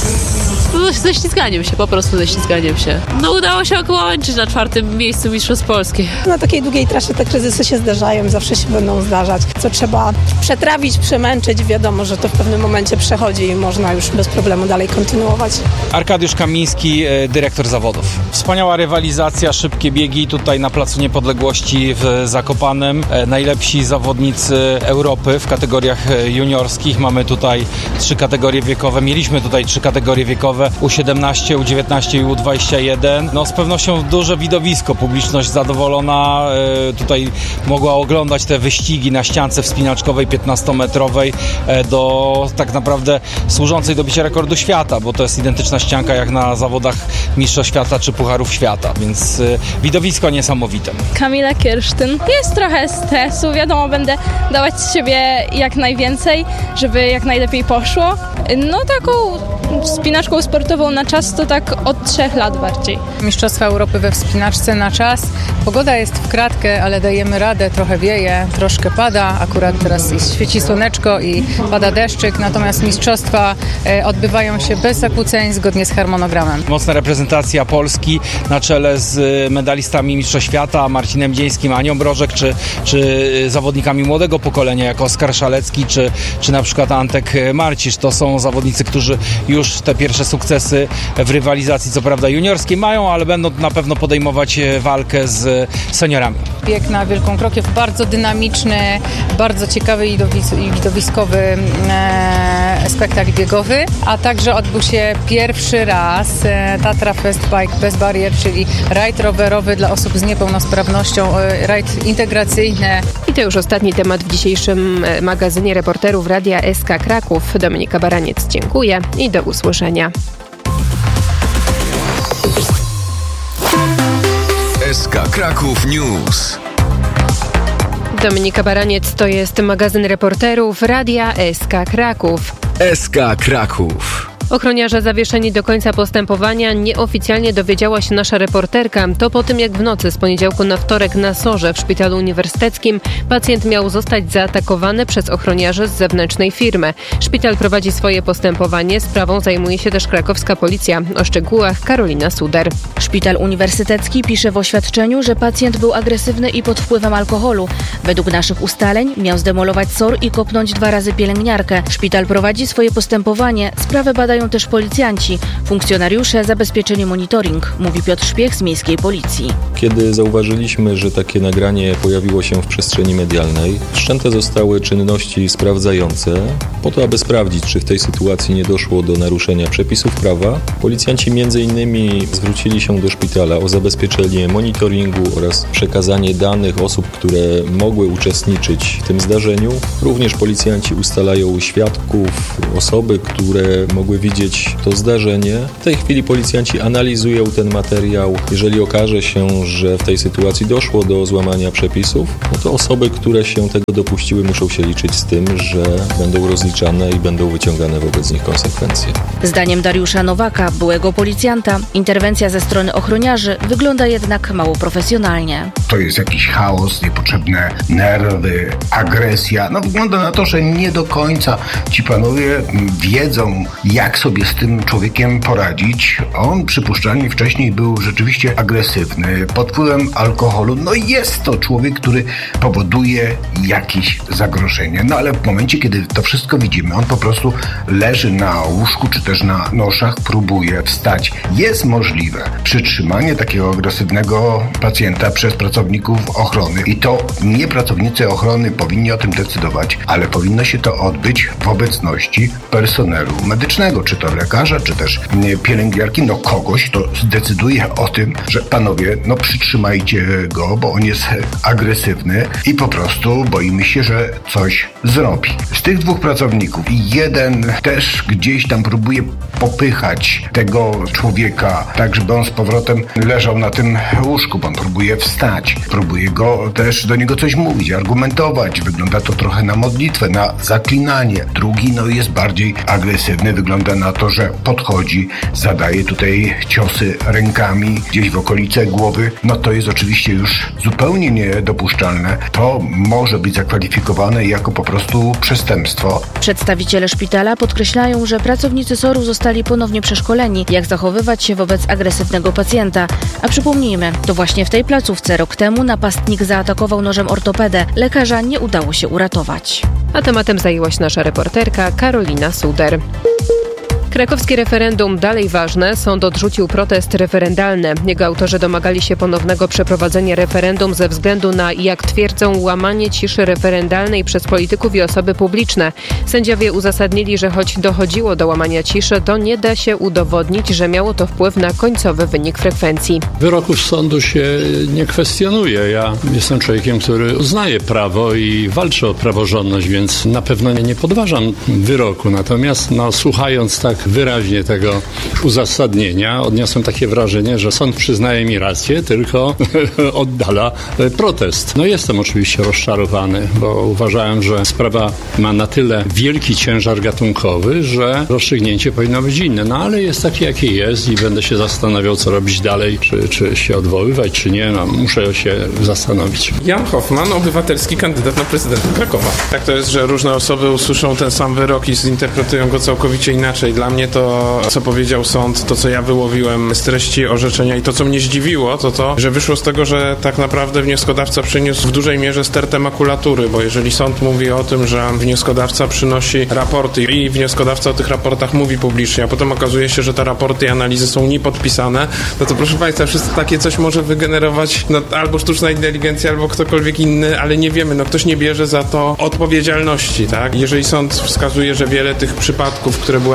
Speaker 6: ze ślizganiem się, po prostu ze ślizganiem się. Udało się około łączyć na 4. miejscu Mistrzostw Polski.
Speaker 2: Na takiej długiej trasie te kryzysy się zdarzają, zawsze się będą zdarzać. Co trzeba przetrawić, przemęczyć, wiadomo, że to w pewnym momencie przechodzi i można już bez problemu dalej kontynuować.
Speaker 8: Arkadiusz Kamiński, dyrektor zawodów. Wspaniała rywalizacja, szybkie biegi tutaj na Placu Niepodległości w Zakopanem. Najlepsi zawodnicy Europy w kategoriach juniorskich. Mamy tutaj 3 kategorie wiekowe. Mieliśmy tutaj 3 kategorie wiekowe. U17, U19 i U21. Z pewnością duże widowisko. Publiczność zadowolona. Tutaj mogła oglądać te wyścigi na ściance wspinaczkowej 15-metrowej do tak naprawdę służącej do bicia rekordu świata, bo to jest identyczna ścianka jak na zawodach Mistrzostw Świata czy Pucharów Świata, więc widowisko niesamowite.
Speaker 24: Kamila Kiersztyn. Jest trochę stresu, wiadomo, będę dawać z siebie jak najwięcej, żeby jak najlepiej poszło. Taką wspinaczką sportową na czas to tak od 3 lat bardziej.
Speaker 4: Mistrzostwa Europy we wspinaczce na czas. Pogoda jest w kratkę, ale dajemy radę, trochę wieje, troszkę pada, akurat teraz świeci słoneczko i pada deszczyk, natomiast mistrzostwa odbywają się bez zakłóceń, zgodnie z harmonogramem.
Speaker 8: Mocna reprezentacja Polski na czele z medalistami Mistrzostw Świata, Marcinem Dzieńskim, Anią Brożek, czy zawodnikami młodego pokolenia, jak Oskar Szalecki, czy na przykład Antek Marcisz. To są zawodnicy, którzy już te pierwsze sukcesy w rywalizacji, co prawda juniorskiej mają, ale będą na pewno podejmować walkę z seniorami.
Speaker 4: Bieg na Wielką Krokiew bardzo dynamiczny, bardzo ciekawy i widowiskowy spektakl biegowy, a także odbył się pierwszy raz Tatra Fest Bike bez barier, czyli rajd rowerowy dla osób z niepełnosprawnością, rajd integracyjny.
Speaker 3: to już ostatni temat w dzisiejszym magazynie reporterów Radia SK Kraków. Dominika Baraniec, dziękuję i do usłyszenia.
Speaker 7: SK Kraków News.
Speaker 3: Dominika Baraniec, to jest magazyn reporterów Radia SK Kraków.
Speaker 7: SK Kraków.
Speaker 3: Ochroniarze zawieszeni do końca postępowania. Nieoficjalnie dowiedziała się nasza reporterka. To po tym, jak w nocy z poniedziałku na wtorek na Sorze w szpitalu uniwersyteckim pacjent miał zostać zaatakowany przez ochroniarzy z zewnętrznej firmy. Szpital prowadzi swoje postępowanie. Sprawą zajmuje się też krakowska policja. O szczegółach Karolina Suder.
Speaker 10: Szpital uniwersytecki pisze w oświadczeniu, że pacjent był agresywny i pod wpływem alkoholu. Według naszych ustaleń miał zdemolować SOR i kopnąć 2 razy pielęgniarkę. Szpital prowadzi swoje postępowanie. Sprawę badają też policjanci. Funkcjonariusze zabezpieczyli monitoring, mówi Piotr Szpiech z miejskiej policji.
Speaker 11: Kiedy zauważyliśmy, że takie nagranie pojawiło się w przestrzeni medialnej, wszczęte zostały czynności sprawdzające po to, aby sprawdzić, czy w tej sytuacji nie doszło do naruszenia przepisów prawa. Policjanci m.in. zwrócili się do szpitala o zabezpieczenie monitoringu oraz przekazanie danych osób, które mogły uczestniczyć w tym zdarzeniu. Również policjanci ustalają świadków, osoby, które mogły widzieć to zdarzenie. W tej chwili policjanci analizują ten materiał. Jeżeli okaże się, że w tej sytuacji doszło do złamania przepisów, no to osoby, które się tego dopuściły, muszą się liczyć z tym, że będą rozliczane i będą wyciągane wobec nich konsekwencje.
Speaker 10: Zdaniem Dariusza Nowaka, byłego policjanta, interwencja ze strony ochroniarzy wygląda jednak mało profesjonalnie.
Speaker 12: To jest jakiś chaos, niepotrzebne nerwy, agresja. No wygląda na to, że nie do końca ci panowie wiedzą, jak sobie z tym człowiekiem poradzić. On przypuszczalnie wcześniej był rzeczywiście agresywny, pod wpływem alkoholu. No i jest to człowiek, który powoduje jakieś zagrożenie. No ale w momencie, kiedy to wszystko widzimy, on po prostu leży na łóżku czy też na noszach, próbuje wstać. Jest możliwe przytrzymanie takiego agresywnego pacjenta przez pracowników ochrony. I to nie pracownicy ochrony powinni o tym decydować, ale powinno się to odbyć w obecności personelu medycznego, czy to lekarza, czy też pielęgniarki, no kogoś, kto zdecyduje o tym, że panowie, no przytrzymajcie go, bo on jest agresywny i po prostu boimy się, że coś zrobi. Z tych 2 pracowników jeden też gdzieś tam próbuje popychać tego człowieka, tak żeby on z powrotem leżał na tym łóżku, bo on próbuje wstać, próbuje go też do niego coś mówić, argumentować. Wygląda to trochę na modlitwę, na zaklinanie. Drugi no jest bardziej agresywny, wygląda na to, że podchodzi, zadaje tutaj ciosy rękami gdzieś w okolice głowy. No to jest oczywiście już zupełnie niedopuszczalne. To może być zakwalifikowane jako po prostu przestępstwo.
Speaker 10: Przedstawiciele szpitala podkreślają, że pracownicy SOR-u zostali ponownie przeszkoleni, jak zachowywać się wobec agresywnego pacjenta. A przypomnijmy, to właśnie w tej placówce rok temu napastnik zaatakował nożem ortopedę. Lekarza nie udało się uratować.
Speaker 3: A tematem zajęła się nasza reporterka Karolina Suder. Krakowskie referendum dalej ważne. Sąd odrzucił protest referendalny. Jego autorzy domagali się ponownego przeprowadzenia referendum ze względu na, jak twierdzą, łamanie ciszy referendalnej przez polityków i osoby publiczne. Sędziowie uzasadnili, że choć dochodziło do łamania ciszy, to nie da się udowodnić, że miało to wpływ na końcowy wynik frekwencji.
Speaker 13: Wyroków sądu się nie kwestionuje. Ja jestem człowiekiem, który uznaje prawo i walczy o praworządność, więc na pewno nie podważam wyroku. Natomiast słuchając tak wyraźnie tego uzasadnienia, odniosłem takie wrażenie, że sąd przyznaje mi rację, tylko oddala protest. No jestem oczywiście rozczarowany, bo uważałem, że sprawa ma na tyle wielki ciężar gatunkowy, że rozstrzygnięcie powinno być inne. No ale jest takie, jakie jest i będę się zastanawiał, co robić dalej, czy się odwoływać, czy nie. No, muszę się zastanowić.
Speaker 21: Jan Hoffman, obywatelski kandydat na prezydenta Krakowa. Tak to jest, że różne osoby usłyszą ten sam wyrok i zinterpretują go całkowicie inaczej. Dla mnie to, co powiedział sąd, to, co ja wyłowiłem z treści orzeczenia i to, co mnie zdziwiło, to, że wyszło z tego, że tak naprawdę wnioskodawca przyniósł w dużej mierze stertę makulatury, bo jeżeli sąd mówi o tym, że wnioskodawca przynosi raporty i wnioskodawca o tych raportach mówi publicznie, a potem okazuje się, że te raporty i analizy są niepodpisane, no to proszę Państwa, wszystko takie coś może wygenerować albo sztuczna inteligencja, albo ktokolwiek inny, ale nie wiemy, ktoś nie bierze za to odpowiedzialności, tak? Jeżeli sąd wskazuje, że wiele tych przypadków, które były analizowane,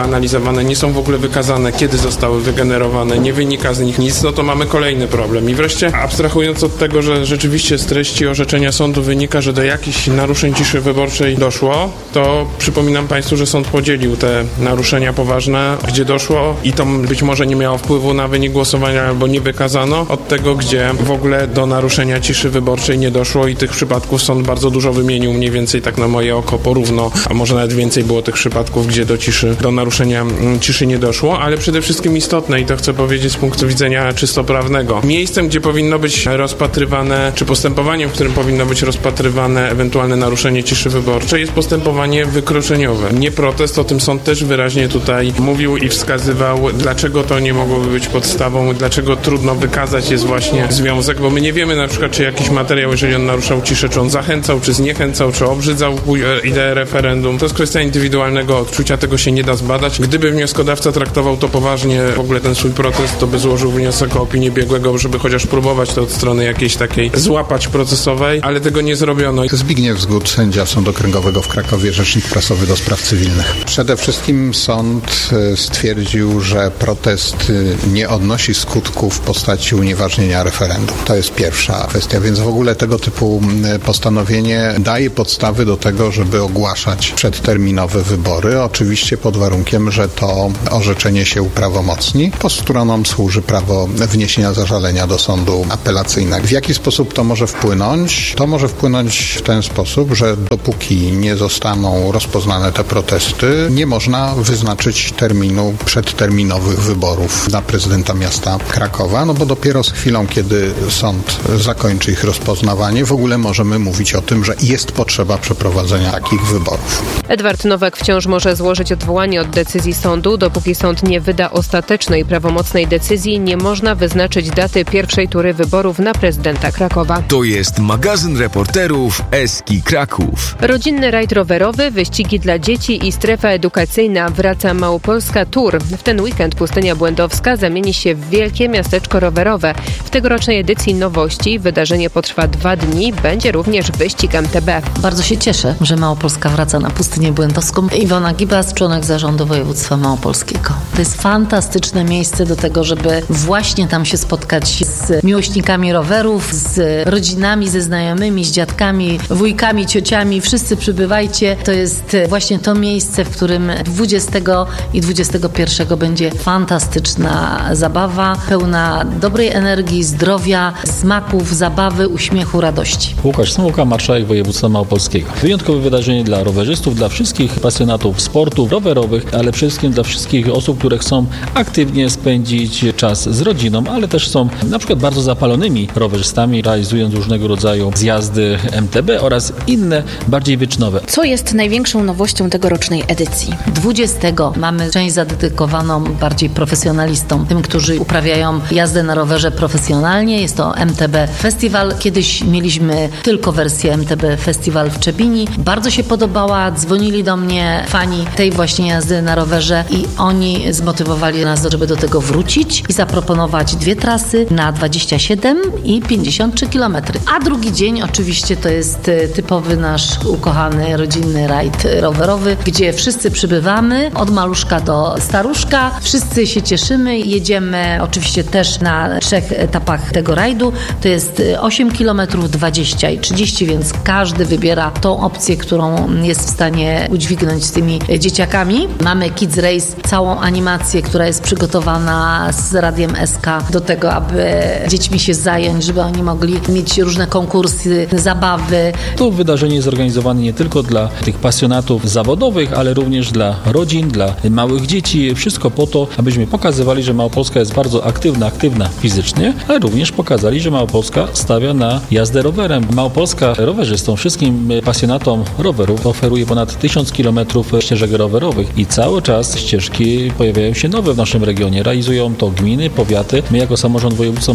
Speaker 14: wygenerowane, nie są w ogóle wykazane, kiedy zostały wygenerowane, nie wynika z nich nic, no to mamy kolejny problem. I wreszcie, abstrahując od tego, że rzeczywiście z treści orzeczenia sądu wynika, że do jakichś naruszeń ciszy wyborczej doszło, to przypominam Państwu, że sąd podzielił te naruszenia poważne, gdzie doszło i to być może nie miało wpływu na wynik głosowania albo nie wykazano, od tego, gdzie w ogóle do naruszenia ciszy wyborczej nie doszło i tych przypadków sąd bardzo dużo wymienił, mniej więcej tak na moje oko porówno, a może nawet więcej było tych przypadków, gdzie do naruszenia ciszy nie doszło, ale przede wszystkim istotne, i to chcę powiedzieć z punktu widzenia czysto prawnego, miejscem, gdzie powinno być rozpatrywane, czy postępowaniem, w którym powinno być rozpatrywane ewentualne naruszenie ciszy wyborczej, jest postępowanie wykroczeniowe. Nie protest, o tym sąd też wyraźnie tutaj mówił i wskazywał, dlaczego to nie mogłoby być podstawą, dlaczego trudno wykazać jest właśnie związek, bo my nie wiemy na przykład, czy jakiś materiał, jeżeli on naruszał ciszę, czy on zachęcał, czy zniechęcał, czy obrzydzał ideę referendum. To jest kwestia indywidualnego odczucia, tego się nie da zbadać. Gdyby wnioskodawca traktował to poważnie, w ogóle ten swój protest, to by złożył wniosek o opinię biegłego, żeby chociaż próbować to od strony jakiejś takiej złapać procesowej, ale tego nie zrobiono.
Speaker 16: Zbigniew Zgód, sędzia Sądu Okręgowego w Krakowie, rzecznik prasowy do spraw cywilnych. Przede wszystkim sąd stwierdził, że protest nie odnosi skutków w postaci unieważnienia referendum. To jest pierwsza kwestia, więc w ogóle tego typu postanowienie daje podstawy do tego, żeby ogłaszać przedterminowe wybory, oczywiście pod warunkiem, że to orzeczenie się uprawomocni. Po stronom służy prawo wniesienia zażalenia do sądu apelacyjnego. W jaki sposób to może wpłynąć? To może wpłynąć w ten sposób, że dopóki nie zostaną rozpoznane te protesty, nie można wyznaczyć terminu przedterminowych wyborów na prezydenta miasta Krakowa, no bo dopiero z chwilą, kiedy sąd zakończy ich rozpoznawanie, w ogóle możemy mówić o tym, że jest potrzeba przeprowadzenia takich wyborów.
Speaker 3: Edward Nowak wciąż może złożyć odwołanie od decyzji sądu. Dopóki sąd nie wyda ostatecznej, prawomocnej decyzji, nie można wyznaczyć daty pierwszej tury wyborów na prezydenta Krakowa.
Speaker 7: To jest magazyn reporterów Eski Kraków.
Speaker 3: Rodzinny rajd rowerowy, wyścigi dla dzieci i strefa edukacyjna. Wraca Małopolska Tour. W ten weekend Pustynia Błędowska zamieni się w wielkie miasteczko rowerowe. W tegorocznej edycji nowości wydarzenie potrwa 2 dni. Będzie również wyścig MTB.
Speaker 17: Bardzo się cieszę, że Małopolska wraca na Pustynię Błędowską. Iwona Gibas, członek zarządu województwa małopolskiego. To jest fantastyczne miejsce do tego, żeby właśnie tam się spotkać z miłośnikami rowerów, z rodzinami, ze znajomymi, z dziadkami, wujkami, ciociami. Wszyscy przybywajcie. To jest właśnie to miejsce, w którym 20 i 21 będzie fantastyczna zabawa, pełna dobrej energii, zdrowia, smaków, zabawy, uśmiechu, radości.
Speaker 18: Łukasz Smułka, marszałek województwa małopolskiego. Wyjątkowe wydarzenie dla rowerzystów, dla wszystkich pasjonatów sportów rowerowych, ale przede wszystkim dla wszystkich osób, które chcą aktywnie spędzić czas z rodziną, ale też są na przykład bardzo zapalonymi rowerzystami, realizując różnego rodzaju zjazdy MTB oraz inne, bardziej wyczynowe.
Speaker 10: Co jest największą nowością tegorocznej edycji?
Speaker 17: 20 mamy część zadedykowaną bardziej profesjonalistom, tym, którzy uprawiają jazdę na rowerze profesjonalnie. Jest to MTB Festival. Kiedyś mieliśmy tylko wersję MTB Festival w Czebini. Bardzo się podobała. Dzwonili do mnie fani tej właśnie jazdy na rowerze i oni zmotywowali nas, żeby do tego wrócić i zaproponować 2 trasy na 27 i 53 km. A drugi dzień oczywiście to jest typowy nasz ukochany rodzinny rajd rowerowy, gdzie wszyscy przybywamy od maluszka do staruszka. Wszyscy się cieszymy. Jedziemy oczywiście też na 3 etapach tego rajdu. To jest 8 km, 20 i 30, więc każdy wybiera tą opcję, którą jest w stanie udźwignąć z tymi dzieciakami. Mamy Kids Race, całą animację, która jest przygotowana z Radiem SK do tego, aby dziećmi się zająć, żeby oni mogli mieć różne konkursy, zabawy.
Speaker 18: To wydarzenie jest zorganizowane nie tylko dla tych pasjonatów zawodowych, ale również dla rodzin, dla małych dzieci. Wszystko po to, abyśmy pokazywali, że Małopolska jest bardzo aktywna fizycznie, ale również pokazali, że Małopolska stawia na jazdę rowerem. Małopolska rowerzystom, wszystkim pasjonatom rowerów oferuje ponad 1000 km ścieżek rowerowych i cały czas ścieżki pojawiają się nowe w naszym regionie. Realizują to gminy, powiaty. My jako samorząd województwa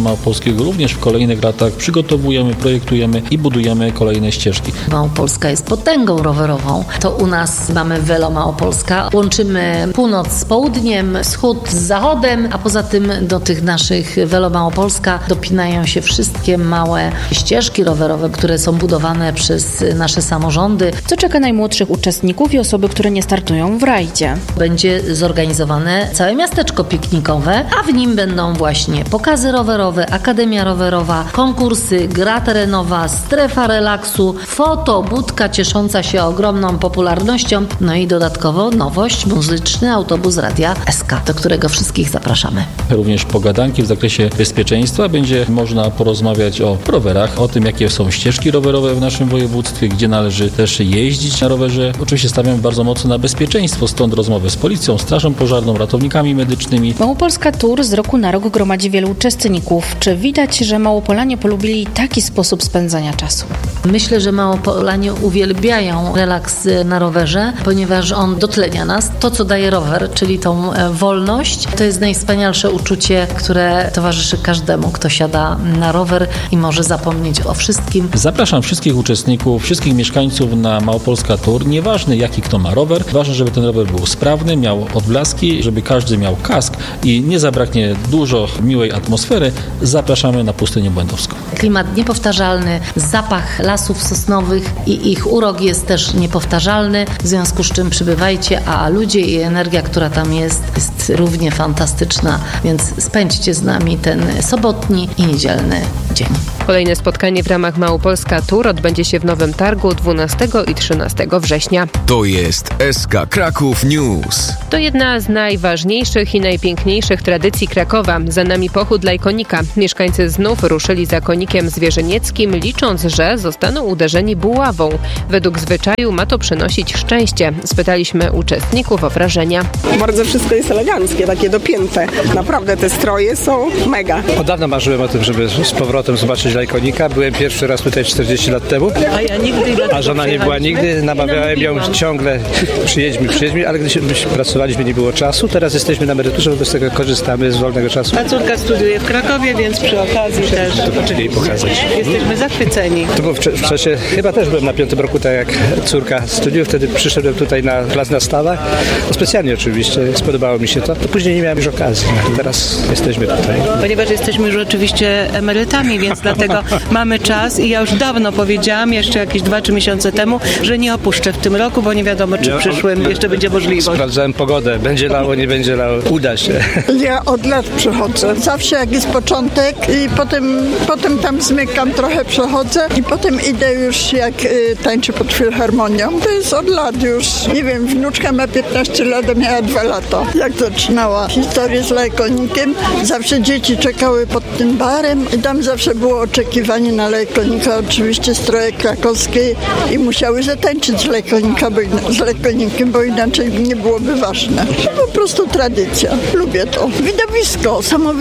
Speaker 18: Małopolskiego również w kolejnych latach przygotowujemy, projektujemy i budujemy kolejne ścieżki.
Speaker 17: Małopolska jest potęgą rowerową. To u nas mamy Velo Małopolska. Łączymy północ z południem, wschód z zachodem, a poza tym do tych naszych Velo Małopolska dopinają się wszystkie małe ścieżki rowerowe, które są budowane przez nasze samorządy.
Speaker 10: Co czeka najmłodszych uczestników i osoby, które nie startują w rajdzie?
Speaker 17: Będzie zorganizowane całe miasteczko piknikowe, a w nim będą właśnie pokazy rowerowe, akademia rowerowa, konkursy, gra terenowa, strefa relaksu, budka ciesząca się ogromną popularnością, no i dodatkowo nowość, muzyczny autobus Radia SK, do którego wszystkich zapraszamy.
Speaker 18: Również pogadanki w zakresie bezpieczeństwa. Będzie można porozmawiać o rowerach, o tym, jakie są ścieżki rowerowe w naszym województwie, gdzie należy też jeździć na rowerze. Oczywiście stawiamy bardzo mocno na bezpieczeństwo, stąd rozmowy z policją, strażą pożarną, ratownikami medycznymi.
Speaker 10: Małopolska Tour z roku na rok gromadzi wielu uczestników. Czy widać, że Małopolanie polubili taki sposób spędzania czasu?
Speaker 17: Myślę, że Małopolanie uwielbiają relaks na rowerze, ponieważ on dotlenia nas. To, co daje rower, czyli tą wolność, to jest najwspanialsze uczucie, które towarzyszy każdemu, kto siada na rower i może zapomnieć o wszystkim.
Speaker 18: Zapraszam wszystkich uczestników, wszystkich mieszkańców na Małopolska Tour. Nieważne, jaki kto ma rower, ważne, żeby ten rower był sprawny, miał odblaski, żeby każdy miał kask i nie zabraknie dużo miłej atmosfery. Zapraszamy na Pustynię Błędowską.
Speaker 17: Klimat niepowtarzalny, zapach lasów sosnowych i ich urok jest też niepowtarzalny, w związku z czym przybywajcie, a ludzie i energia, która tam jest równie fantastyczna, więc spędźcie z nami ten sobotni i niedzielny dzień.
Speaker 3: Kolejne spotkanie w ramach Małopolska Tour odbędzie się w Nowym Targu 12 i 13 września.
Speaker 7: To jest SK Kraków News.
Speaker 3: To jedna z najważniejszych i najpiękniejszych tradycji Krakowa. Za nami pochód Lajkonika. Mieszkańcy znów ruszyli za konikiem zwierzenieckim, licząc, że zostaną uderzeni buławą. Według zwyczaju ma to przynosić szczęście. Spytaliśmy uczestników o wrażenia.
Speaker 15: Bardzo wszystko jest eleganckie, takie dopięte. Naprawdę te stroje są mega.
Speaker 19: Od dawna marzyłem o tym, żeby z powrotem zobaczyć Lajkonika. Byłem pierwszy raz tutaj 40 lat temu.
Speaker 15: A ja nigdy.
Speaker 19: A żona nie była nigdy. Namawiałem ją ciągle, przyjedźmy, ale gdy pracowaliśmy, nie było czasu. Teraz jesteśmy na emeryturze, wobec tego korzystamy z wolnego czasu.
Speaker 15: Ta córka studiuje w Krakowie, więc przy okazji też.
Speaker 19: Chcieli jej pokazać.
Speaker 15: Jesteśmy zachwyceni.
Speaker 19: To było w czasie, chyba też byłem na 5. roku, tak jak córka studiów. Wtedy przyszedłem tutaj na plac na Stawach. Specjalnie oczywiście, spodobało mi się to. Później nie miałem już okazji. Teraz jesteśmy tutaj.
Speaker 15: Ponieważ jesteśmy już oczywiście emerytami, więc dlatego mamy czas i ja już dawno powiedziałam, jeszcze jakieś 2 czy miesiące temu, że nie opuszczę w tym roku, bo nie wiadomo, czy w przyszłym jeszcze będzie możliwość.
Speaker 19: Sprawdzałem pogodę. Będzie lało, nie będzie lało. Uda się.
Speaker 20: Ja od lat przechodzę. Zawsze jak jest początek i potem tam zmykam, trochę przechodzę i potem idę już jak tańczę pod filharmonią. To jest od lat już. Nie wiem, wnuczka ma 15 lat, a miała 2 lata. Jak zaczynała historię z Lajkonikiem, zawsze dzieci czekały pod tym barem i tam zawsze było oczekiwanie na Lajkonika, oczywiście stroje krakowskie i musiały zatańczyć z Lajkonikiem, bo inaczej nie byłoby ważne. Po prostu tradycja. Lubię to. Widowisko,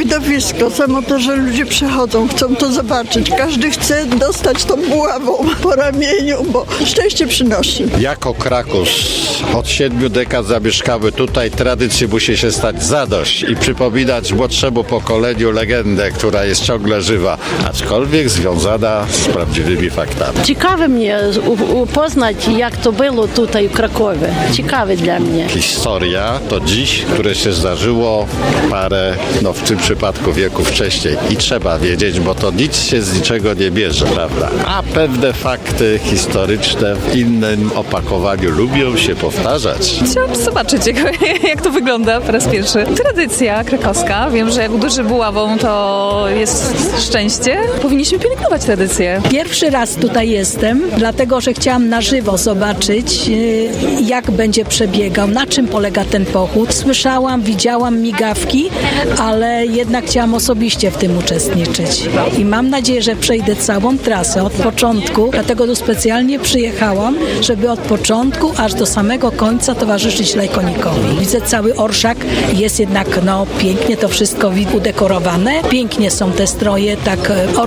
Speaker 20: samo to, że ludzie przychodzą, chcą to zobaczyć. Każdy chce dostać tą buławą po ramieniu, bo szczęście przynosi.
Speaker 22: Jako Kraków od 7 dekad zamieszkały tutaj, tradycji musi się stać zadość i przypominać młodszemu pokoleniu legendę, która jest ciągle żywa, aczkolwiek związana z prawdziwymi faktami.
Speaker 23: Ciekawe mnie poznać, jak to było tutaj w Krakowie. Ciekawe dla mnie.
Speaker 22: Historia to dziś, które się zdarzyło parę, w tym przypadku wieków wcześniej. I trzeba wiedzieć, bo to nic się z niczego nie bierze, prawda? A pewne fakty historyczne w innym opakowaniu lubią się powtarzać.
Speaker 25: Chciałam zobaczyć, jak to wygląda po raz pierwszy. Tradycja krakowska. Wiem, że jak uderzy buławą, to jest szczęście. Powinniśmy pielęgnować tradycję.
Speaker 27: Pierwszy raz tutaj jestem, dlatego, że chciałam na żywo zobaczyć, jak będzie przebiegał, na czym polega ten pochód. Słyszałam, widziałam migawki, ale jednak chciałam osobiście w tym uczestniczyć. I mam nadzieję, że przejdę całą trasę od początku, dlatego tu specjalnie przyjechałam, żeby od początku aż do samego końca towarzyszyć Lajkonikowi. Widzę cały orszak, jest jednak pięknie to wszystko udekorowane. Pięknie są te stroje tak oryginalne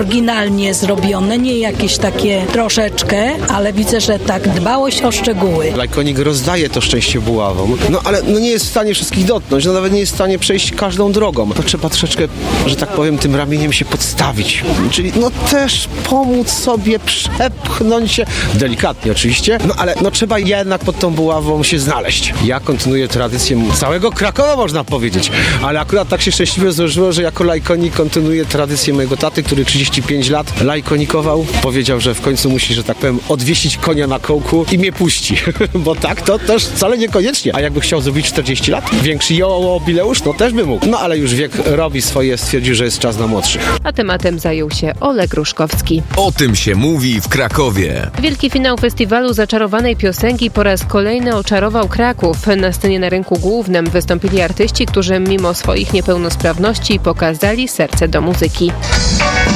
Speaker 27: oryginalnie zrobione, nie jakieś takie troszeczkę, ale widzę, że tak, dbałość o szczegóły.
Speaker 1: Lajkonik rozdaje to szczęście buławom, ale nie jest w stanie wszystkich dotknąć, nawet nie jest w stanie przejść każdą drogą. To trzeba troszeczkę, że tak powiem, tym ramieniem się podstawić. Czyli też pomóc sobie przepchnąć się, delikatnie oczywiście, ale trzeba jednak pod tą buławą się znaleźć. Ja kontynuuję tradycję całego Krakowa, można powiedzieć, ale akurat tak się szczęśliwie złożyło, że jako lajkonik kontynuuję tradycję mojego taty, który 35 lat lajkonikował. Powiedział, że w końcu musi, że tak powiem, odwiesić konia na kołku i mnie puści, bo tak to też wcale niekoniecznie. A jakby chciał zrobić 40 lat, większy jubileusz, też by mógł. Ale już wiek robi swoje, stwierdził, że jest czas na młodszych.
Speaker 3: A tematem zajął się Oleg Ruszkowski.
Speaker 7: O tym się mówi w Krakowie.
Speaker 3: Wielki finał festiwalu zaczarowanej piosenki po raz kolejny oczarował Kraków. Na scenie na rynku głównym wystąpili artyści, którzy mimo swoich niepełnosprawności pokazali serce do muzyki.